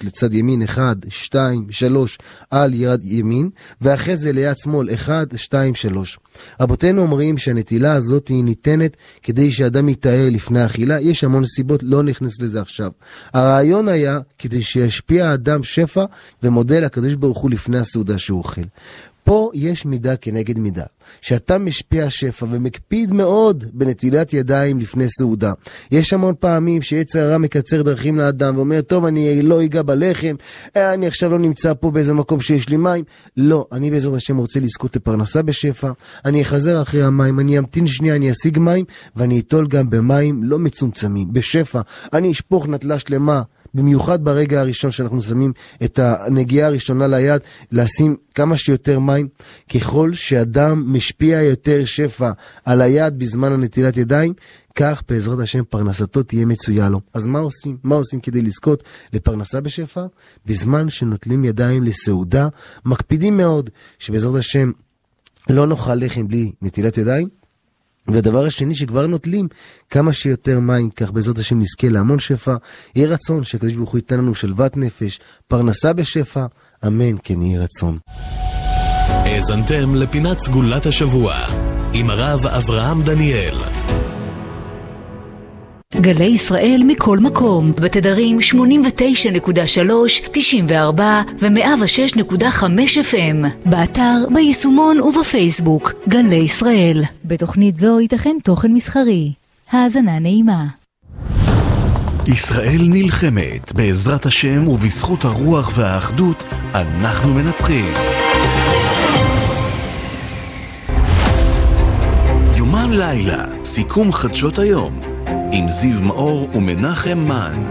נקודות לצד ימין, 1, 2, 3, על יד ימין, ואחרי זה ליד שמאל, 1, 2, 3. רבותינו אומרים שהנטילה הזאת היא ניתנת כדי שאדם יתאר לפני האכילה. יש המון סיבות, לא נכנס לזה עכשיו. הרעיון היה כדי שישפיע האדם שפע ומודה לקדוש ברוך הוא לפני הסעודה שהוא אוכל. פה יש מידה כנגד מידה, שאתה משפיע שפע ומקפיד מאוד בנטילת ידיים לפני סעודה. יש המון פעמים שיצר הרע מקצר דרכים לאדם ואומר, טוב, אני לא אגע בלחם, אני עכשיו לא נמצא פה באיזה מקום שיש לי מים. לא, אני בעזרת השם רוצה לזכות לפרנסה בשפע, אני אחזר אחרי המים, אני אמתין שנייה, אני אשיג מים, ואני אטול גם במים לא מצומצמים, בשפע. אני אשפוך נטלה שלמה, במיוחד ברגע הראשון שאנחנו שמים את הנגיעה הראשונה ליד, לשים כמה שיותר מים. ככל שאדם משפיע יותר שפע על היד בזמן הנטילת ידיים, כך בעזרת השם פרנסתו תהיה מצויה לו. אז מה עושים? מה עושים כדי לזכות לפרנסה בשפע? בזמן שנוטלים ידיים לסעודה, מקפידים מאוד שבעזרת השם לא נאכל לחם בלי נטילת ידיים. והדבר השני שכבר נוטלים כמה שיותר מים, כך בעזרת השם נזכה להמון שפע. יהיה רצון שהקדוש ברוך הוא ייתן לנו שלוות נפש, פרנסה בשפע, אמן כן יהיה רצון. האזנתם לפינת סגולת השבוע עם הרב אברהם דניאל. גלי ישראל מכל מקום, בתדרים 89.3, 94 ו-106.5 FM, באתר, ביישומון ובפייסבוק, גלי ישראל. בתוכנית זו ייתכן תוכן מסחרי. האזנה נעימה. ישראל נלחמת, בעזרת השם ובזכות הרוח והאחדות, אנחנו מנצחים. יומן לילה, סיכום חדשות היום. עם זיו מאור ומנחם מן.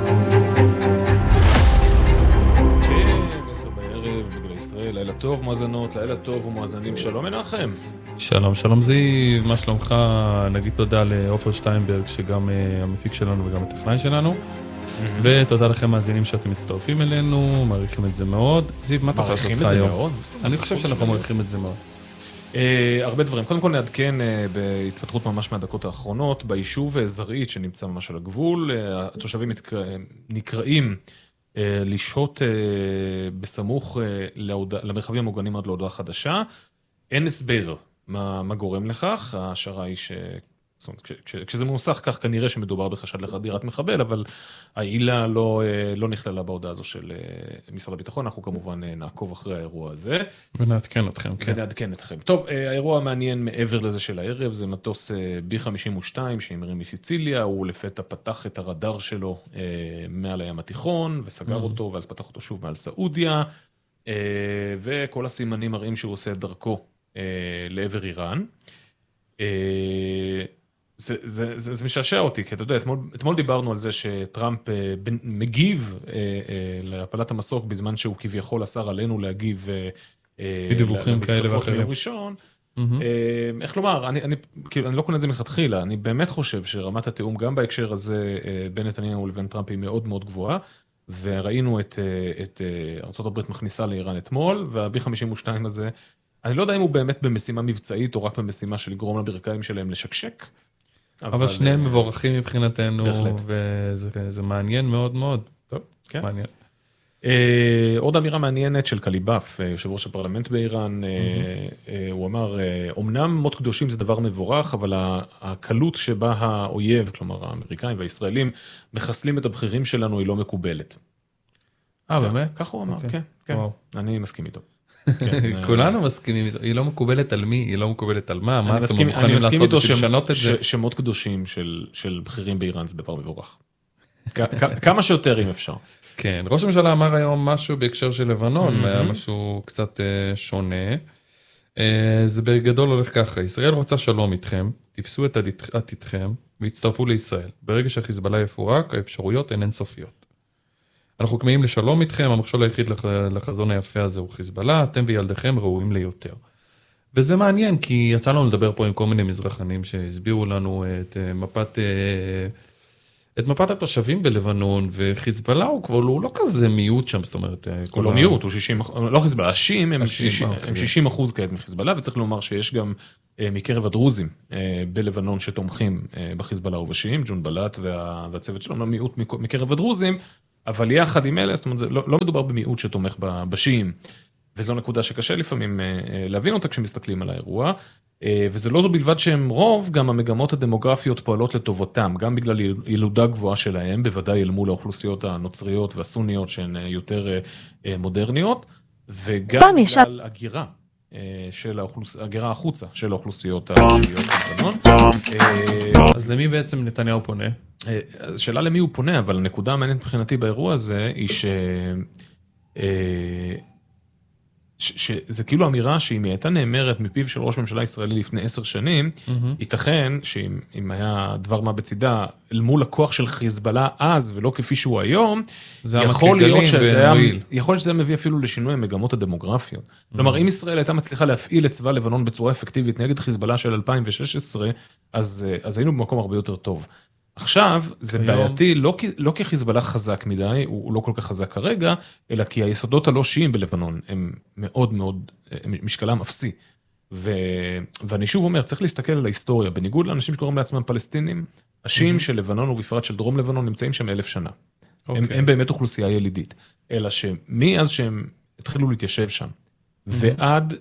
כן, 10 בערב בגלי ישראל, לילה טוב מאזנות, לילה טוב ומאזנים. שלום מנחם. שלום, שלום זיו, מה שלומך? נגיד תודה לאופר שטיינברג שגם המפיק שלנו וגם הטכנאי שלנו. ותודה לכם מאזינים שאתם מצטרפים אלינו, מעריכים את זה מאוד. זיו, מה תפס אותך היום? אני חושב שאנחנו מעריכים את זה מאוד. הרבה דברים. קודם כל נעדכן בהתפתחות ממש מהדקות האחרונות, ביישוב זרעית שנמצא ממש על הגבול, התושבים נקראים לשהות בסמוך למרחבים המוגנים עד להודעה חדשה. אין הסבר מה גורם לכך, השערה היא כשזה מנוסח כך כנראה שמדובר בחשד לחדירת מחבל, אבל העילה לא נכללה בהודעה הזו של משרד הביטחון. אנחנו כמובן נעקוב אחרי האירוע הזה. ונעדכן אתכם, כן. ונעדכן אתכם. טוב, האירוע המעניין מעבר לזה של הערב, זה מטוס B-52 שהמריא מסיציליה, הוא לפתע פתח את הרדאר שלו מעל הים התיכון, וסגר אותו, ואז פתח אותו שוב מעל סעודיה, וכל הסימנים מראים שהוא עושה את דרכו לעבר איראן. זה משעשע אותי, כי אתה יודע, אתמול דיברנו על זה שטראמפ מגיב להפלת המסוק בזמן שהוא כביכול אסר עלינו להגיב דיווחים כאלה ואחרים. ראשון. איך לומר, אני לא קונה את זה מלכתחילה, אני באמת חושב שרמת התיאום גם בהקשר הזה בין נתניהו לבין טראמפ היא מאוד מאוד גבוהה, וראינו את ארצות הברית מכניסה לאיראן אתמול, וה-B-52 הזה, אני לא יודע אם הוא באמת במשימה מבצעית או רק במשימה של לגרום לברכיים שלהם לשקשק, אבל שניהם מבורכים מבחינתנו, בהחלט. וזה מעניין מאוד מאוד. טוב, כן. מעניין. עוד אמירה מעניינת של קליבאף, יושב ראש הפרלמנט באיראן, הוא אמר, אמנם מות קדושים זה דבר מבורך, אבל הקלות שבה האויב, כלומר האמריקאים והישראלים, מחסלים את הבחירים שלנו היא לא מקובלת. באמת? כך הוא אמר, כן. אני מסכים איתו. כולנו מסכימים איתו. היא לא מקובלת על מי? היא לא מקובלת על מה? מה אתם מוכנים אני מסכים לעשות איתו בשביל לשנות את זה? שמות קדושים של בכירים באיראן זה דבר מבורך. כמה שיותר אם אפשר. כן, ראש הממשלה אמר היום משהו בהקשר של לבנון, היה משהו קצת שונה. זה בגדול הולך ככה, ישראל רוצה שלום איתכם, תפסו את עתידכם והצטרפו לישראל. ברגע שהחיזבאללה יפורק, האפשרויות הן אינסופיות. אנחנו כמהים לשלום איתכם, המכשול היחיד לחזון היפה הזה הוא חיזבאללה, אתם וילדיכם ראויים ליותר. וזה מעניין, כי יצא לנו לדבר פה עם כל מיני מזרחנים שהסבירו לנו את מפת התושבים בלבנון, וחיזבאללה הוא לא כזה מיעוט שם, זאת אומרת... הוא לא מיעוט, הוא 60%, לא חיזבאללה, השיעים הם 60% כעת מחיזבאללה, וצריך לומר שיש גם מקרב הדרוזים בלבנון שתומכים בחיזבאללה ובשיעים, ג'ון בלט והצוות שלנו, מיעוט מקרב הדרוזים, אבל יחד עם אלה, זאת אומרת, לא מדובר במיעוט שתומך בשיעים, וזו נקודה שקשה לפעמים להבין אותה כשמסתכלים על האירוע, וזה לא זו בלבד שהם רוב, גם המגמות הדמוגרפיות פועלות לטובתם, גם בגלל ילודה גבוהה שלהם, בוודאי אל מול האוכלוסיות הנוצריות והסוניות שהן יותר מודרניות, וגם בגלל הגירה. הגירה החוצה של האוכלוסיות השיעיות בלבנון. אז למי בעצם נתניהו פונה? שאלה למי הוא פונה, אבל הנקודה המעניינת מבחינתי באירוע הזה, היא שזה כאילו אמירה שאם היא הייתה נאמרת מפיו של ראש ממשלה ישראלי לפני 10 שנים, ייתכן שאם היה דבר מה בצידה, אל מול הכוח של חיזבאללה אז, ולא כפי שהוא היום, יכול להיות שזה מביא אפילו לשינוי המגמות הדמוגרפיות. כלומר, אם ישראל הייתה מצליחה להפעיל את צבא לבנון בצורה אפקטיבית נגד חיזבאללה של 2016, אז היינו במקום הרבה יותר טוב. עכשיו, זה בעייתי, לא כי חיזבאללה חזק מדי, הוא לא כל כך חזק כרגע, אלא כי היסודות הלא שיעים בלבנון הם מאוד מאוד, משקלם אפסי. ואני שוב אומר, צריך להסתכל על ההיסטוריה, בניגוד לאנשים שקוראים לעצמם פלסטינים, השיעים של לבנון ובפרט של דרום לבנון נמצאים שם 1000 שנה. הם באמת אוכלוסייה ילידית. אלא שמאז שהם התחילו להתיישב שם, ועד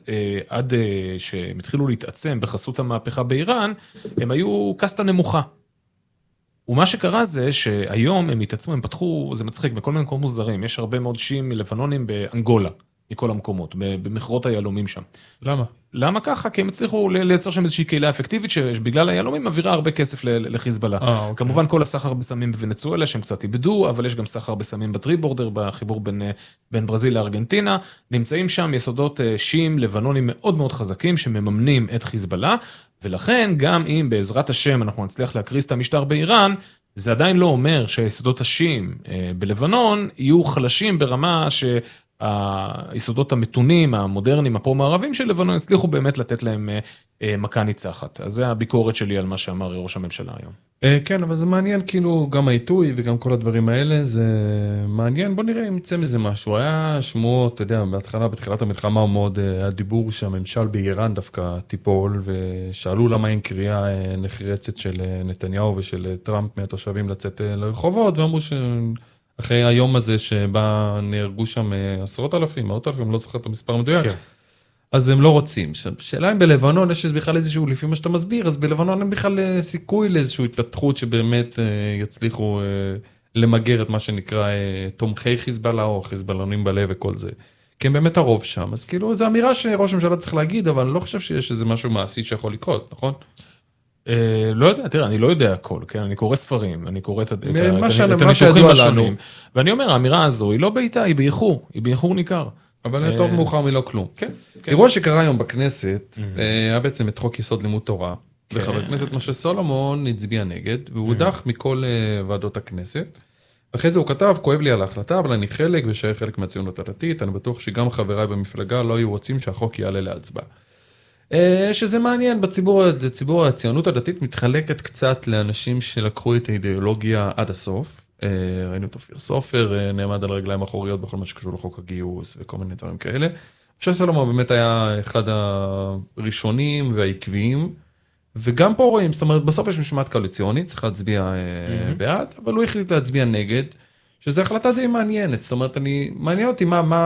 שהם התחילו להתעצם בחסות המהפכה באיראן, הם היו קסטה נמוכה. ומה שקרה זה שהיום הם התעצמו, הם פתחו, זה מצחיק, בכל מיני מקומות מוזרים, יש הרבה מאוד שיעים מלבנונים באנגולה, מכל המקומות, במכרות היהלומים שם. למה? למה ככה? כי הם הצליחו לייצר שם איזושהי קהילה אפקטיבית, שבגלל היהלומים מעבירה הרבה כסף לחיזבאללה. כמובן כל הסחר בסמים בוונצואלה, שהם קצת איבדו, אבל יש גם סחר בסמים בטריבורדר, בחיבור בין ברזיל לארגנטינה, נמצאים שם יסודות שיעים לבנונים מאוד מאוד חזקים, שמממנים את חיזבאללה, ולכן גם אם בעזרת השם אנחנו נצליח להקריס את המשטר באיראן, זה עדיין לא אומר שהיסודות השיעים בלבנון יהיו חלשים ברמה שהיסודות המתונים, המודרניים, הפרו-מערבים של לבנון, הצליחו באמת לתת להם מכה ניצחת. אז זה הביקורת שלי על מה שאמר ראש הממשלה היום. כן, אבל זה מעניין, כאילו, גם העיתוי וגם כל הדברים האלה, זה מעניין. בוא נראה אם יצא מזה משהו. היה שמועות, אתה יודע, בתחילת המלחמה מאוד, הדיבור שהממשל באיראן דווקא טיפול, ושאלו למה אין קריאה נחרצת של נתניהו ושל טראמפ מהתושבים לצאת לרחובות, ואמרו שאחרי היום הזה שבה נהרגו שם 10,000, 100,000, לא זוכר את המספר המדויק, כן. אז הם לא רוצים. שאלה אם בלבנון יש בכלל איזשהו, לפי מה שאתה מסביר, אז בלבנון אין בכלל סיכוי לאיזושהי התפתחות שבאמת יצליחו למגר את מה שנקרא תומכי חיזבאללה או חיזבאללונים בלב וכל זה. כי הם באמת הרוב שם. אז כאילו, זו אמירה שראש הממשלה צריך להגיד, אבל אני לא חושב שיש איזה משהו מעשי שיכול לקרות, נכון? לא יודע, תראה, אני לא יודע הכל, כן? אני קורא ספרים, אני קורא את הניתוחים השונים, ואני אומר, האמירה הזו היא לא בעיטה, היא באיחור ניכר. אבל טוב מאוחר מלא כלום. אירוע שקרה היום בכנסת, היה בעצם את חוק יסוד לימוד תורה, וחבר הכנסת משה סולומון הצביע נגד, והוא הודח מכל ועדות הכנסת. אחרי זה הוא כתב, כואב לי על ההחלטה, אבל אני חלק ושאר חלק מהציונות הדתית, אני בטוח שגם חבריי במפלגה לא היו רוצים שהחוק יעלה להצבעה. שזה מעניין, בציבור הציונות הדתית מתחלקת קצת לאנשים שלקחו את האידיאולוגיה עד הסוף, ראינו את אופיר סופר, נעמד על רגליים אחוריות בכל מה שקשור לחוק הגיוס וכל מיני דברים כאלה. משה סולומון באמת היה אחד הראשונים והעקביים, וגם פה רואים, זאת אומרת, בסוף יש משמעת קואליציונית, צריך להצביע בעד, אבל הוא החליט להצביע נגד, שזו החלטה די מעניינת, זאת אומרת, מעניין אותי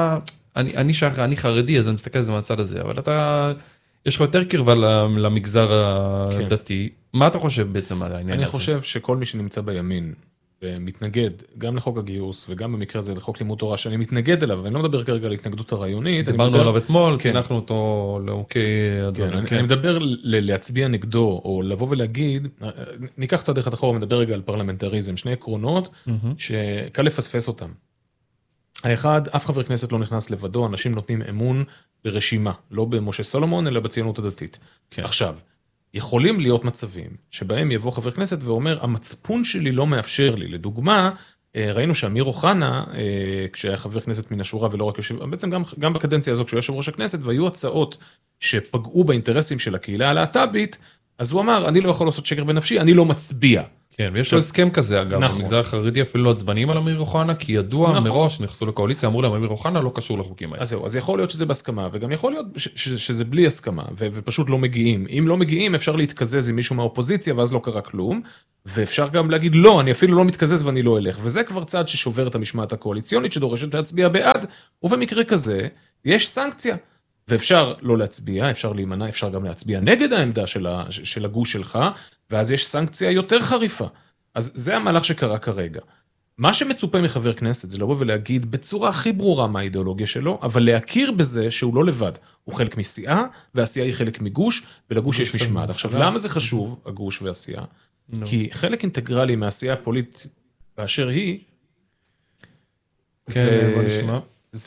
אני חרדי, אז אני מסתכל על זה מהצד הזה, אבל יש לך יותר קרבה למגזר הדתי, מה אתה חושב בעצם על העניין הזה? אני חושב שכל מי שנמצא בימין, ומתנגד גם לחוק הגיוס, וגם במקרה הזה לחוק לימוד תורה, שאני מתנגד אליו, ואני לא מדבר כרגע על התנגדות הרעיונית. דיברנו עליו אתמול, כי אנחנו אותו לאוקיי הדברים. אני מדבר להצביע נגדו, או לבוא ולהגיד, ניקח צד אחד אחורה, מדבר רגע על פרלמנטריזם, שני עקרונות, שקל לפספס אותם. האחד, אף חבר כנסת לא נכנס לבדו, אנשים נותנים אמון ברשימה, לא במשה סולומון, אלא בציונות הדתית. עכשיו, יכולים להיות מצבים שבהם יבוא חבר כנסת ואומר, המצפון שלי לא מאפשר לי. לדוגמה, ראינו שאמיר אוחנה, כשהיה חבר כנסת מן השורה ולא רק יושב, בעצם גם בקדנציה הזו, כשהוא יושב ראש הכנסת, והיו הצעות שפגעו באינטרסים של הקהילה הלהט"בית, אז הוא אמר, אני לא יכול לעשות שקר בנפשי, אני לא מצביע. כן, ויש לו הסכם כזה אגב, נכון. במגזר החרדי אפילו לא עצבנים על אמיר אוחנה, כי ידוע נכון. מראש, נכנסו לקואליציה, אמרו להם, אמיר אוחנה לא קשור לחוקים האלה. אז זהו, אז יכול להיות שזה בהסכמה, וגם יכול להיות שזה בלי הסכמה, ופשוט לא מגיעים. אם לא מגיעים, אפשר להתקזז עם מישהו מהאופוזיציה, ואז לא קרה כלום, ואפשר גם להגיד, לא, אני אפילו לא מתקזז ואני לא אלך. וזה כבר צעד ששובר את המשמעת הקואליציונית, שדורשת להצביע בעד, ובמקרה כזה, יש סנקציה. ואפשר לא להצביע, אפשר להימנע, אפשר גם להצביע נגד העמדה של הגוש שלך, ואז יש סנקציה יותר חריפה. אז זה המהלך שקרה כרגע. מה שמצופה מחבר כנסת זה לבוא ולהגיד בצורה הכי ברורה מה האידיאולוגיה שלו, אבל להכיר בזה שהוא לא לבד. הוא חלק מסיעה, והסיעה היא חלק מגוש, ולגוש יש משמעת. עכשיו, למה זה חשוב, הגוש והסיעה? כי חלק אינטגרלי מהסיעה הפוליטית באשר היא, כן, בוא נשמע.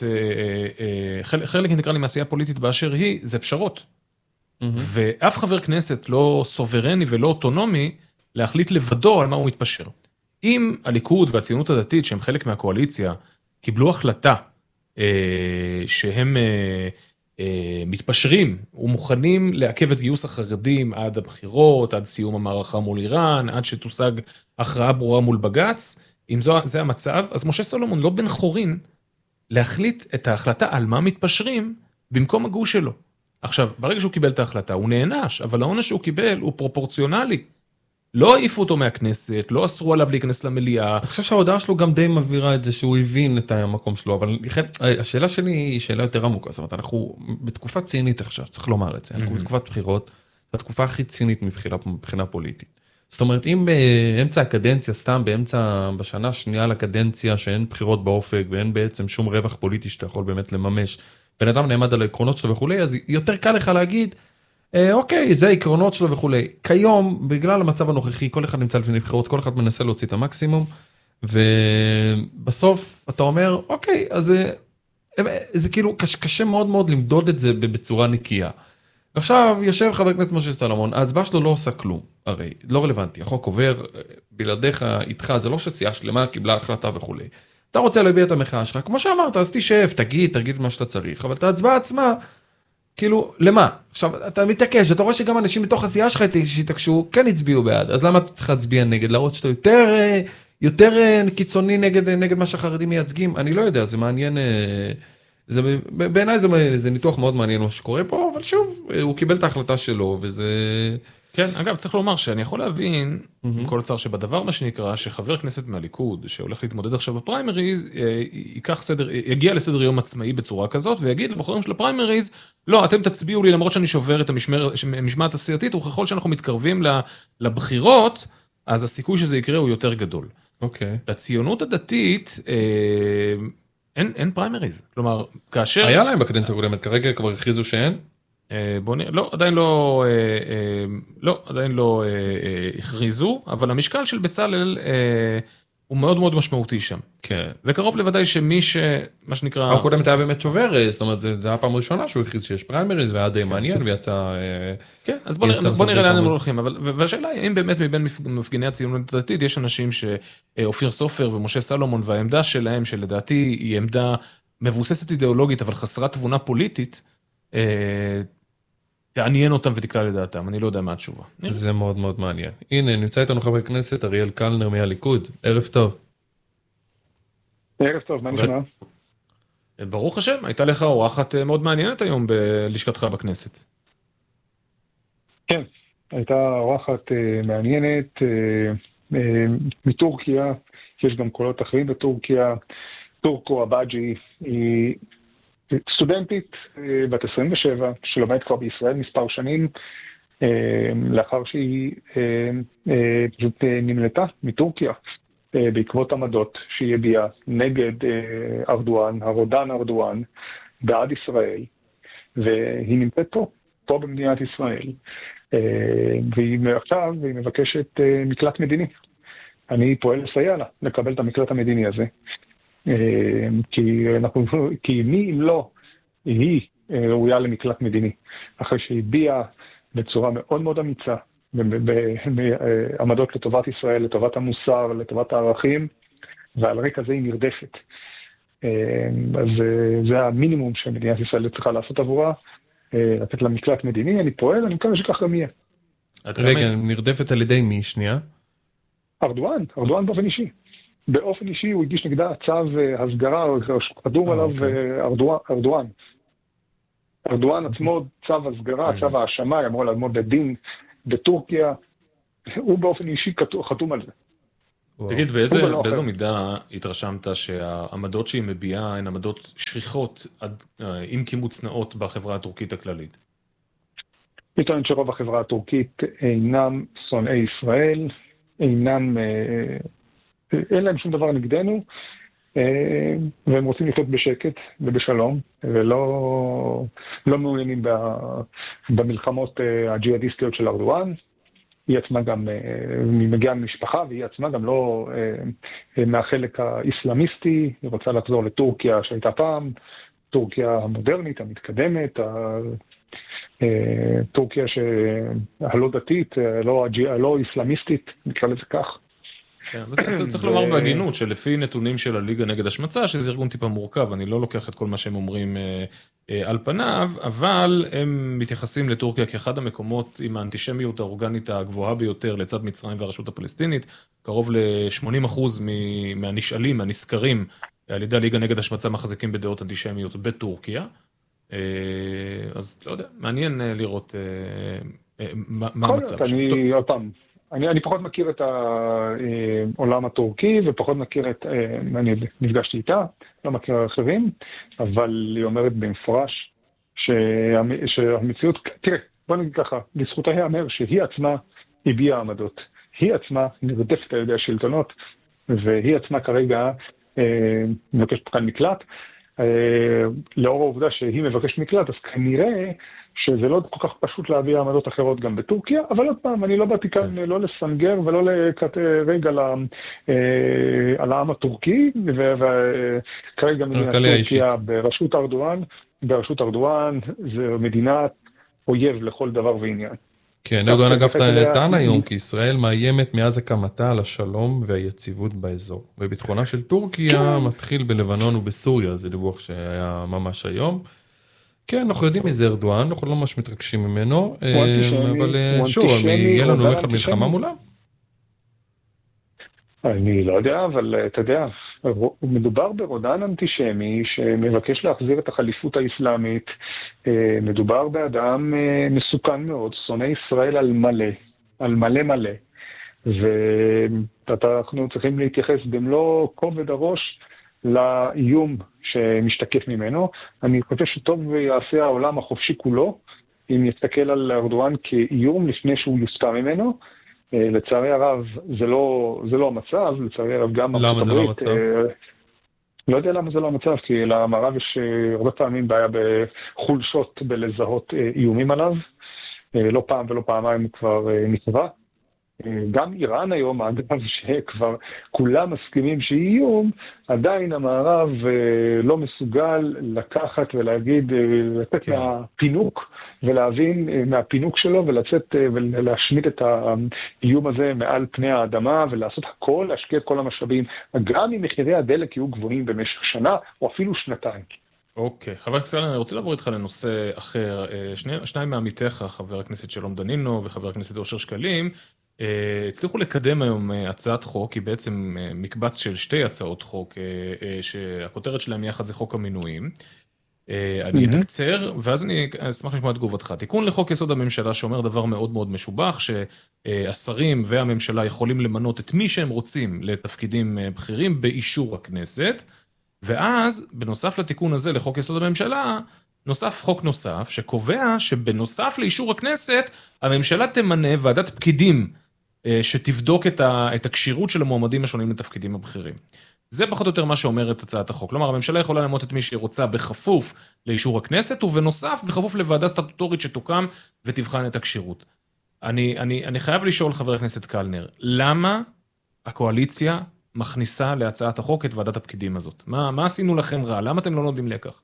חלק אינטגרלי מהסיעה הפוליטית באשר היא, זה פשרות. ואף חבר כנסת לא סוברני ולא אוטונומי, להחליט לבדו על מה הוא מתפשר. אם הליכוד והציונות הדתית, שהם חלק מהקואליציה, קיבלו החלטה שהם מתפשרים ומוכנים לעכב את גיוס החרדים עד הבחירות, עד סיום המערכה מול איראן, עד שתושג הכרעה ברורה מול בג"ץ, אם זה המצב, אז משה סולומון לא בן חורין להחליט את ההחלטה על מה מתפשרים במקום הגוש שלו. עכשיו, ברגע שהוא קיבל את ההחלטה, הוא נענש, אבל העונש שהוא קיבל הוא פרופורציונלי. לא העיפו אותו מהכנסת, לא אסרו עליו להיכנס למליאה. אני חושב שההודעה שלו גם די מבהירה את זה שהוא הבין את המקום שלו, אבל השאלה שלי היא שאלה יותר עמוקה, זאת אומרת, אנחנו בתקופה צינית עכשיו, צריך לומר את זה, אנחנו בתקופת בחירות, זו התקופה הכי צינית מבחינה פוליטית. זאת אומרת, אם באמצע הקדנציה, סתם בשנה השנייה לקדנציה, שאין בחירות באופק, ואין בעצם שום רווח פוליטי שאתה יכול באמת לממש, בן אדם נעמד על העקרונות שלו וכולי, אז יותר קל לך להגיד, אוקיי, זה העקרונות שלו וכולי. כיום, בגלל המצב הנוכחי, כל אחד נמצא לפני בחירות, כל אחד מנסה להוציא את המקסימום, ובסוף אתה אומר, אוקיי, אז זה כאילו קשה מאוד מאוד למדוד את זה בצורה נקייה. עכשיו יושב חבר הכנסת משה סולומון, ההצבעה שלו לא עושה כלום, הרי לא רלוונטי, החוק עובר, בלעדיך איתך, זה לא שסיעה שלמה קיבלה החלטה וכולי. אתה רוצה להביע את המחאה שלך, כמו שאמרת, אז תשב, תגיד מה שאתה צריך, אבל את ההצבעה עצמה, כאילו, למה? עכשיו, אתה מתעקש, אתה רואה שגם אנשים מתוך הסיעה שלך שהתעקשו, כן הצביעו בעד, אז למה אתה צריך להצביע נגד? להראות שאתה יותר קיצוני נגד מה שהחרדים מייצגים? אני לא יודע, זה מעניין, בעיניי זה ניתוח מאוד מעניין מה שקורה פה, אבל שוב, הוא קיבל את ההחלטה שלו, וזה... כן, אגב, צריך לומר שאני יכול להבין, עם כל הצער שבדבר מה שנקרא, שחבר כנסת מהליכוד, שהולך להתמודד עכשיו בפריימריז, יגיע לסדר יום עצמאי בצורה כזאת, ויגיד לבוחרים של הפריימריז, לא, אתם תצביעו לי למרות שאני שובר את המשמעת הסיעתית, וככל שאנחנו מתקרבים לבחירות, אז הסיכוי שזה יקרה הוא יותר גדול. אוקיי. לציונות הדתית, אין פריימריז. כלומר, כאשר... היה להם בקדנציה הקודמת, כרגע כבר הכריזו שאין? לא, עדיין לא הכריזו, אבל המשקל של בצלאל הוא מאוד מאוד משמעותי שם. כן. וקרוב לוודאי שמי מה שנקרא... הקודמת היה באמת שובר, זאת אומרת, זה היה פעם ראשונה שהוא הכריז שיש פריימריז, והיה די מעניין, ויצא... כן, אז בוא נראה לאן הם הולכים, והשאלה היא, אם באמת מבין מפגיני הציונות הדתית, יש אנשים שאופיר סופר ומשה סולומון, והעמדה שלהם, שלדעתי היא עמדה מבוססת אידיאולוגית, אבל חסרת תבונה פוליטית, תעניין אותם ותקלה לדעתם, אני לא יודע מה התשובה. זה מאוד מאוד מעניין. הנה, נמצא איתנו חבר כנסת אריאל קלנר מהליכוד. ערב טוב. ערב טוב, מה נשמע? ברוך השם, הייתה לך אורחת מאוד מעניינת היום בלשכתך בכנסת. כן, הייתה אורחת מעניינת מטורקיה, יש גם קולות אחרים בטורקיה, טורקו אבאג'י היא סטודנטית בת 27, שלומדת כבר בישראל מספר שנים, לאחר שהיא פשוט נמלטה מטורקיה, בעקבות עמדות שהיא הביעה נגד ארדואן, הרודן ארדואן, בעד ישראל, והיא נמצאת פה במדינת ישראל, והיא מבקשת מקלט מדיני. אני פועל לסייע לה לקבל את המקלט המדיני הזה. כי מי אם לא היא ראויה למקלט מדיני, אחרי שהביעה בצורה מאוד מאוד אמיצה, בעמדות לטובת ישראל, לטובת המוסר, לטובת הערכים, ועל רקע זה היא נרדפת. אז זה המינימום שמדינת ישראל צריכה לעשות עבורה, לתת לה מקלט מדיני. אני פועל, אני מקווה שכך גם יהיה. רגע, נרדפת על ידי מי? שנייה? ארדואן באופן אישי הוא הגיש נגדה צו הסגרה, חתום עליו ארדואן עצמו צו הסגרה, צו האשמה, אמור לעמוד לדין בטורקיה, הוא באופן אישי חתום על זה. תגיד, באיזו מידה התרשמת שהעמדות שהיא מביעה הן עמדות שכיחות עם קימוץ נאות בחברה הטורקית הכללית? היא טוענת שרוב החברה הטורקית אינם שונאי ישראל, אין להם שום דבר נגדנו, והם רוצים לחיות בשקט ובשלום, ולא מעוניינים במלחמות הג'יהאדיסטיות של ארדואן. היא עצמה גם מגיעה ממשפחה, והיא עצמה גם לא מהחלק האסלאמיסטי, היא רוצה לחזור לטורקיה שהייתה פעם, טורקיה המודרנית, המתקדמת, טורקיה הלא דתית, הלא אסלאמיסטית, נקרא לזה כך. צריך לומר בהגינות שלפי נתונים של הליגה נגד השמצה, שזה ארגון טיפה מורכב, אני לא לוקח את כל מה שהם אומרים על פניו, אבל הם מתייחסים לטורקיה כאחד המקומות עם האנטישמיות האורגנית הגבוהה ביותר לצד מצרים והרשות הפלסטינית, קרוב ל-80% מהנשאלים, מהנסקרים על ידי הליגה נגד השמצה מחזיקים בדעות אנטישמיות בטורקיה, אז לא יודע, מעניין לראות מה המצב. אני פחות מכיר את העולם הטורקי, ופחות מכיר אני נפגשתי איתה, לא מכיר אחרים, אבל היא אומרת במפורש שהמציאות, תראה, בוא נגיד ככה, לזכותה ייאמר שהיא עצמה הביעה עמדות. היא עצמה נרדפת על ידי השלטונות, והיא עצמה כרגע מבקשת כאן מקלט. לאור העובדה שהיא מבקשת מקלט, אז כנראה שזה לא כל כך פשוט להביא עמדות אחרות גם בטורקיה, אבל עוד פעם, אני לא באתי כאן לא לסנגר ולא לקטרג על העם הטורקי, וכרגע מדינת טורקיה בראשות ארדואן, זה מדינת אויב לכל דבר ועניין. כן, ארדואן אגב טען היום כי ישראל מאיימת מאז הקמתה על השלום והיציבות באזור, וביטחונה של טורקיה מתחיל בלבנון ובסוריה, זה דיווח שהיה ממש היום. כן, אנחנו יודעים מזה ארדואן, אנחנו לא ממש מתרגשים ממנו, אבל שוב, יהיה לנו איך מלחמה מולה? אני לא יודע, אבל אתה יודע, מדובר ברודן אנטישמי שמבקש להחזיר את החליפות האסלאמית, מדובר באדם מסוכן מאוד, שונא ישראל על מלא, ואנחנו צריכים להתייחס במלוא כובד הראש לאיום שמשתקף ממנו. אני חושב שטוב יעשה העולם החופשי כולו, אם יסתכל על ארדואן כאיום לפני שהוא יוסתר ממנו. לצערי הרב, זה לא המצב, לצערי הרב גם... למה זה לא המצב? לא יודע למה זה לא המצב, כי למערב יש הרבה פעמים בעיה בחולשות בלזהות איומים עליו, לא פעם ולא פעמיים כבר נקבע. גם איראן היום, אגב, שכבר כולם מסכימים שהיא איום, עדיין המערב לא מסוגל לקחת ולהגיד, לתת מהפינוק ולהבין מהפינוק שלו ולצאת ולהשמיד את האיום הזה מעל פני האדמה ולעשות הכל, להשקיע את כל המשאבים, גם אם מחירי הדלק יהיו גבוהים במשך שנה או אפילו שנתיים. אוקיי, חבר הכנסת אלן, אני רוצה לעבור איתך לנושא אחר. שניים מעמיתיך, חבר הכנסת שלום דנינו וחבר הכנסת אושר שקלים, הצליחו לקדם היום הצעת חוק, היא בעצם מקבץ של שתי הצעות חוק, שהכותרת שלהם יחד זה חוק המינויים. אני אתקצר, ואז אני אשמח לשמוע את תגובתך. תיקון לחוק יסוד הממשלה שאומר דבר מאוד מאוד משובח, שהשרים והממשלה יכולים למנות את מי שהם רוצים לתפקידים בכירים באישור הכנסת, ואז בנוסף לתיקון הזה לחוק יסוד הממשלה, נוסף חוק נוסף שקובע שבנוסף לאישור הכנסת, הממשלה תמנה ועדת פקידים שתבדוק את הקשירות של המועמדים השונים לתפקידים הבכירים. זה פחות או יותר מה שאומרת הצעת החוק. כלומר, הממשלה יכולה למנות את מי שהיא רוצה בכפוף לאישור הכנסת, ובנוסף בכפוף לוועדה סטטוטורית שתוקם ותבחן את הקשירות. אני חייב לשאול חבר הכנסת קלנר, למה הקואליציה מכניסה להצעת החוק את ועדת הפקידים הזאת? מה עשינו לכם רע? למה אתם לא נותנים לכך?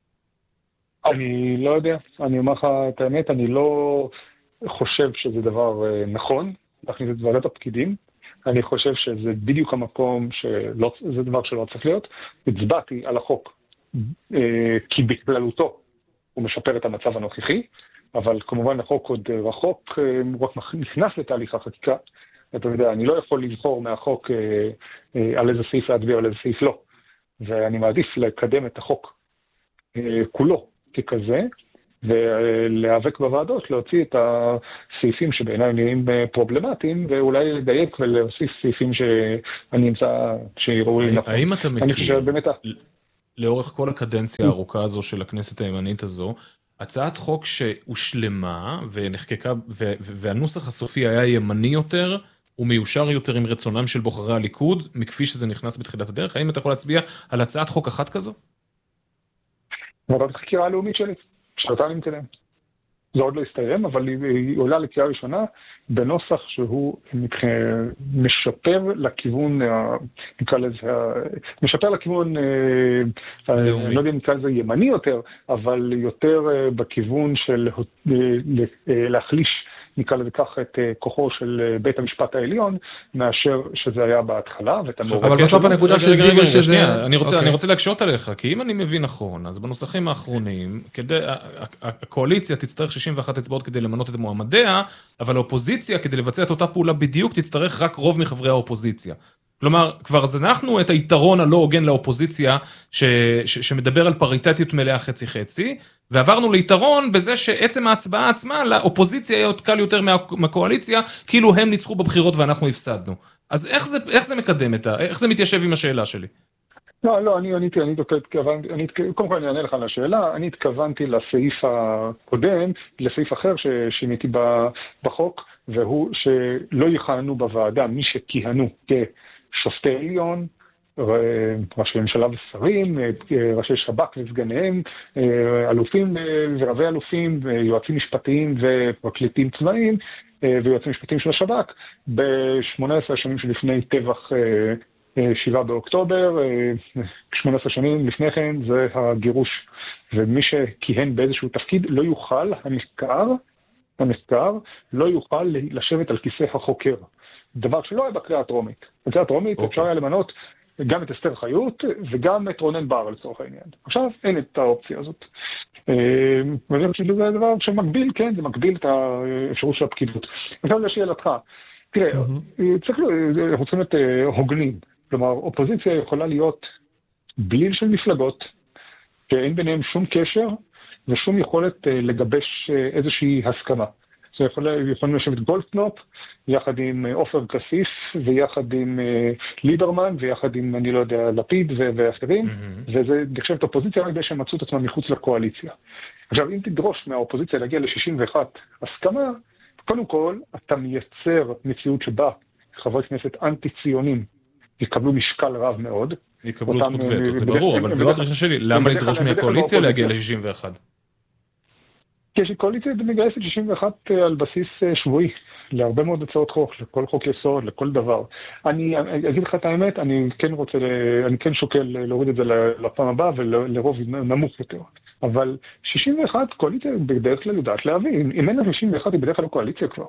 אני לא יודע, אני אומר לך את האמת, אני לא חושב שזה דבר נכון, להכניס את ועדת הפקידים, אני חושב שזה בדיוק המקום שזה דבר שלא צריך להיות. הצבעתי על החוק, כי בכללותו הוא משפר את המצב הנוכחי, אבל כמובן החוק עוד רחוק, הוא רק נכנס לתהליך החקיקה, אתה יודע, אני לא יכול לבחור מהחוק על איזה סעיף להצביע, על איזה סעיף לא. ואני מעדיף לקדם את החוק כולו ככזה, ולהיאבק בוועדות, להוציא את הסעיפים שבעיניי נראים פרובלמטיים, ואולי לדייק ולהוסיף סעיפים שאני אמצא שיראו לי נכון. האם אתה מכיר, לאורך כל הקדנציה הארוכה הזו של הכנסת הימנית הזו, הצעת חוק שהושלמה ונחקקה, והנוסח הסופי היה ימני יותר, ומיושר יותר עם רצונם של בוחרי הליכוד, מכפי שזה נכנס בתחילת הדרך? האם אתה יכול להצביע על הצעת חוק אחת כזו? ועדת החקירה הלאומית שלי, שאותה אני מתקדם. זה עוד לא הסתיים, אבל היא עולה לקריאה ראשונה, בנוסח שהוא משפר לכיוון, נקרא לזה, משפר לכיוון, לא יודע אם נקרא לזה ימני יותר, אבל יותר בכיוון של להחליש, נקרא לזה כך, את כוחו של בית המשפט העליון, מאשר שזה היה בהתחלה. אבל בסוף הנקודה של זיו שזה... אני רוצה להקשות עליך, כי אם אני מבין נכון, אז בנוסחים האחרונים, הקואליציה תצטרך 61 אצבעות כדי למנות את מועמדיה, אבל האופוזיציה, כדי לבצע את אותה פעולה בדיוק, תצטרך רק רוב מחברי האופוזיציה. כלומר, כבר זנחנו את היתרון הלא הוגן לאופוזיציה, שמדבר על פריטטיות מלאה חצי-חצי, ועברנו ליתרון בזה שעצם ההצבעה עצמה, לאופוזיציה יהיה עוד קל יותר מהקואליציה, כאילו הם ניצחו בבחירות ואנחנו הפסדנו. אז איך זה מקדם איך זה מתיישב עם השאלה שלי? לא, קודם כל אני אענה לך על השאלה, אני התכוונתי לסעיף הקודם, לסעיף אחר ששיניתי בחוק, והוא שלא יכהנו בוועדה מי שכיהנו כשופטי עליון, ראשי ממשלה ושרים, ראשי שב"כ וסגניהם, אלופים ורבי אלופים, יועצים משפטיים ופרקליטים צבאיים, ויועצים משפטיים של השב"כ, ב-18 השנים שלפני טבח 7 באוקטובר, 18 שנים לפני כן זה הגירוש, ומי שכיהן באיזשהו תפקיד לא יוכל, המחקר לא יוכל לשבת על כיסא החוקר. דבר שלא היה בקריאה הטרומית. בקריאה הטרומית אפשר היה למנות גם את אסתר חיות וגם את רונן בר לצורך העניין. עכשיו אין את האופציה הזאת. ואני חושב שזה דבר שמקביל, כן, זה מקביל את האפשרות של הפקידות. עכשיו לשאלתך, תראה, אנחנו צריכים את הוגנים. כלומר, אופוזיציה יכולה להיות בליל של מפלגות, שאין ביניהם שום קשר ושום יכולת לגבש איזושהי הסכמה. זה יכולים לשבת גולדקנופ, יחד עם עופר כסיף, ויחד עם ליברמן, ויחד עם, אני לא יודע, לפיד ואחרים, וזה נחשב את האופוזיציה רק כדי שהם מצאו את עצמם מחוץ לקואליציה. עכשיו, אם תדרוש מהאופוזיציה להגיע ל-61 הסכמה, קודם כל, אתה מייצר מציאות שבה חברי כנסת אנטי-ציונים יקבלו משקל רב מאוד. יקבלו זכות וטו, זה ברור, אבל זה לא הדרישה שלי. למה לדרוש מהקואליציה להגיע ל-61? כי שקואליציה מגייסת 61 על בסיס שבועי, להרבה מאוד הצעות חוק, לכל חוק יסוד, לכל דבר. אני אגיד לך את האמת, אני כן שוקל להוריד את זה לפעם הבאה ולרוב נמוך יותר. אבל 61 קואליציה בדרך כלל יודעת להביא, אם אין לה 61 היא בדרך כלל קואליציה כבר.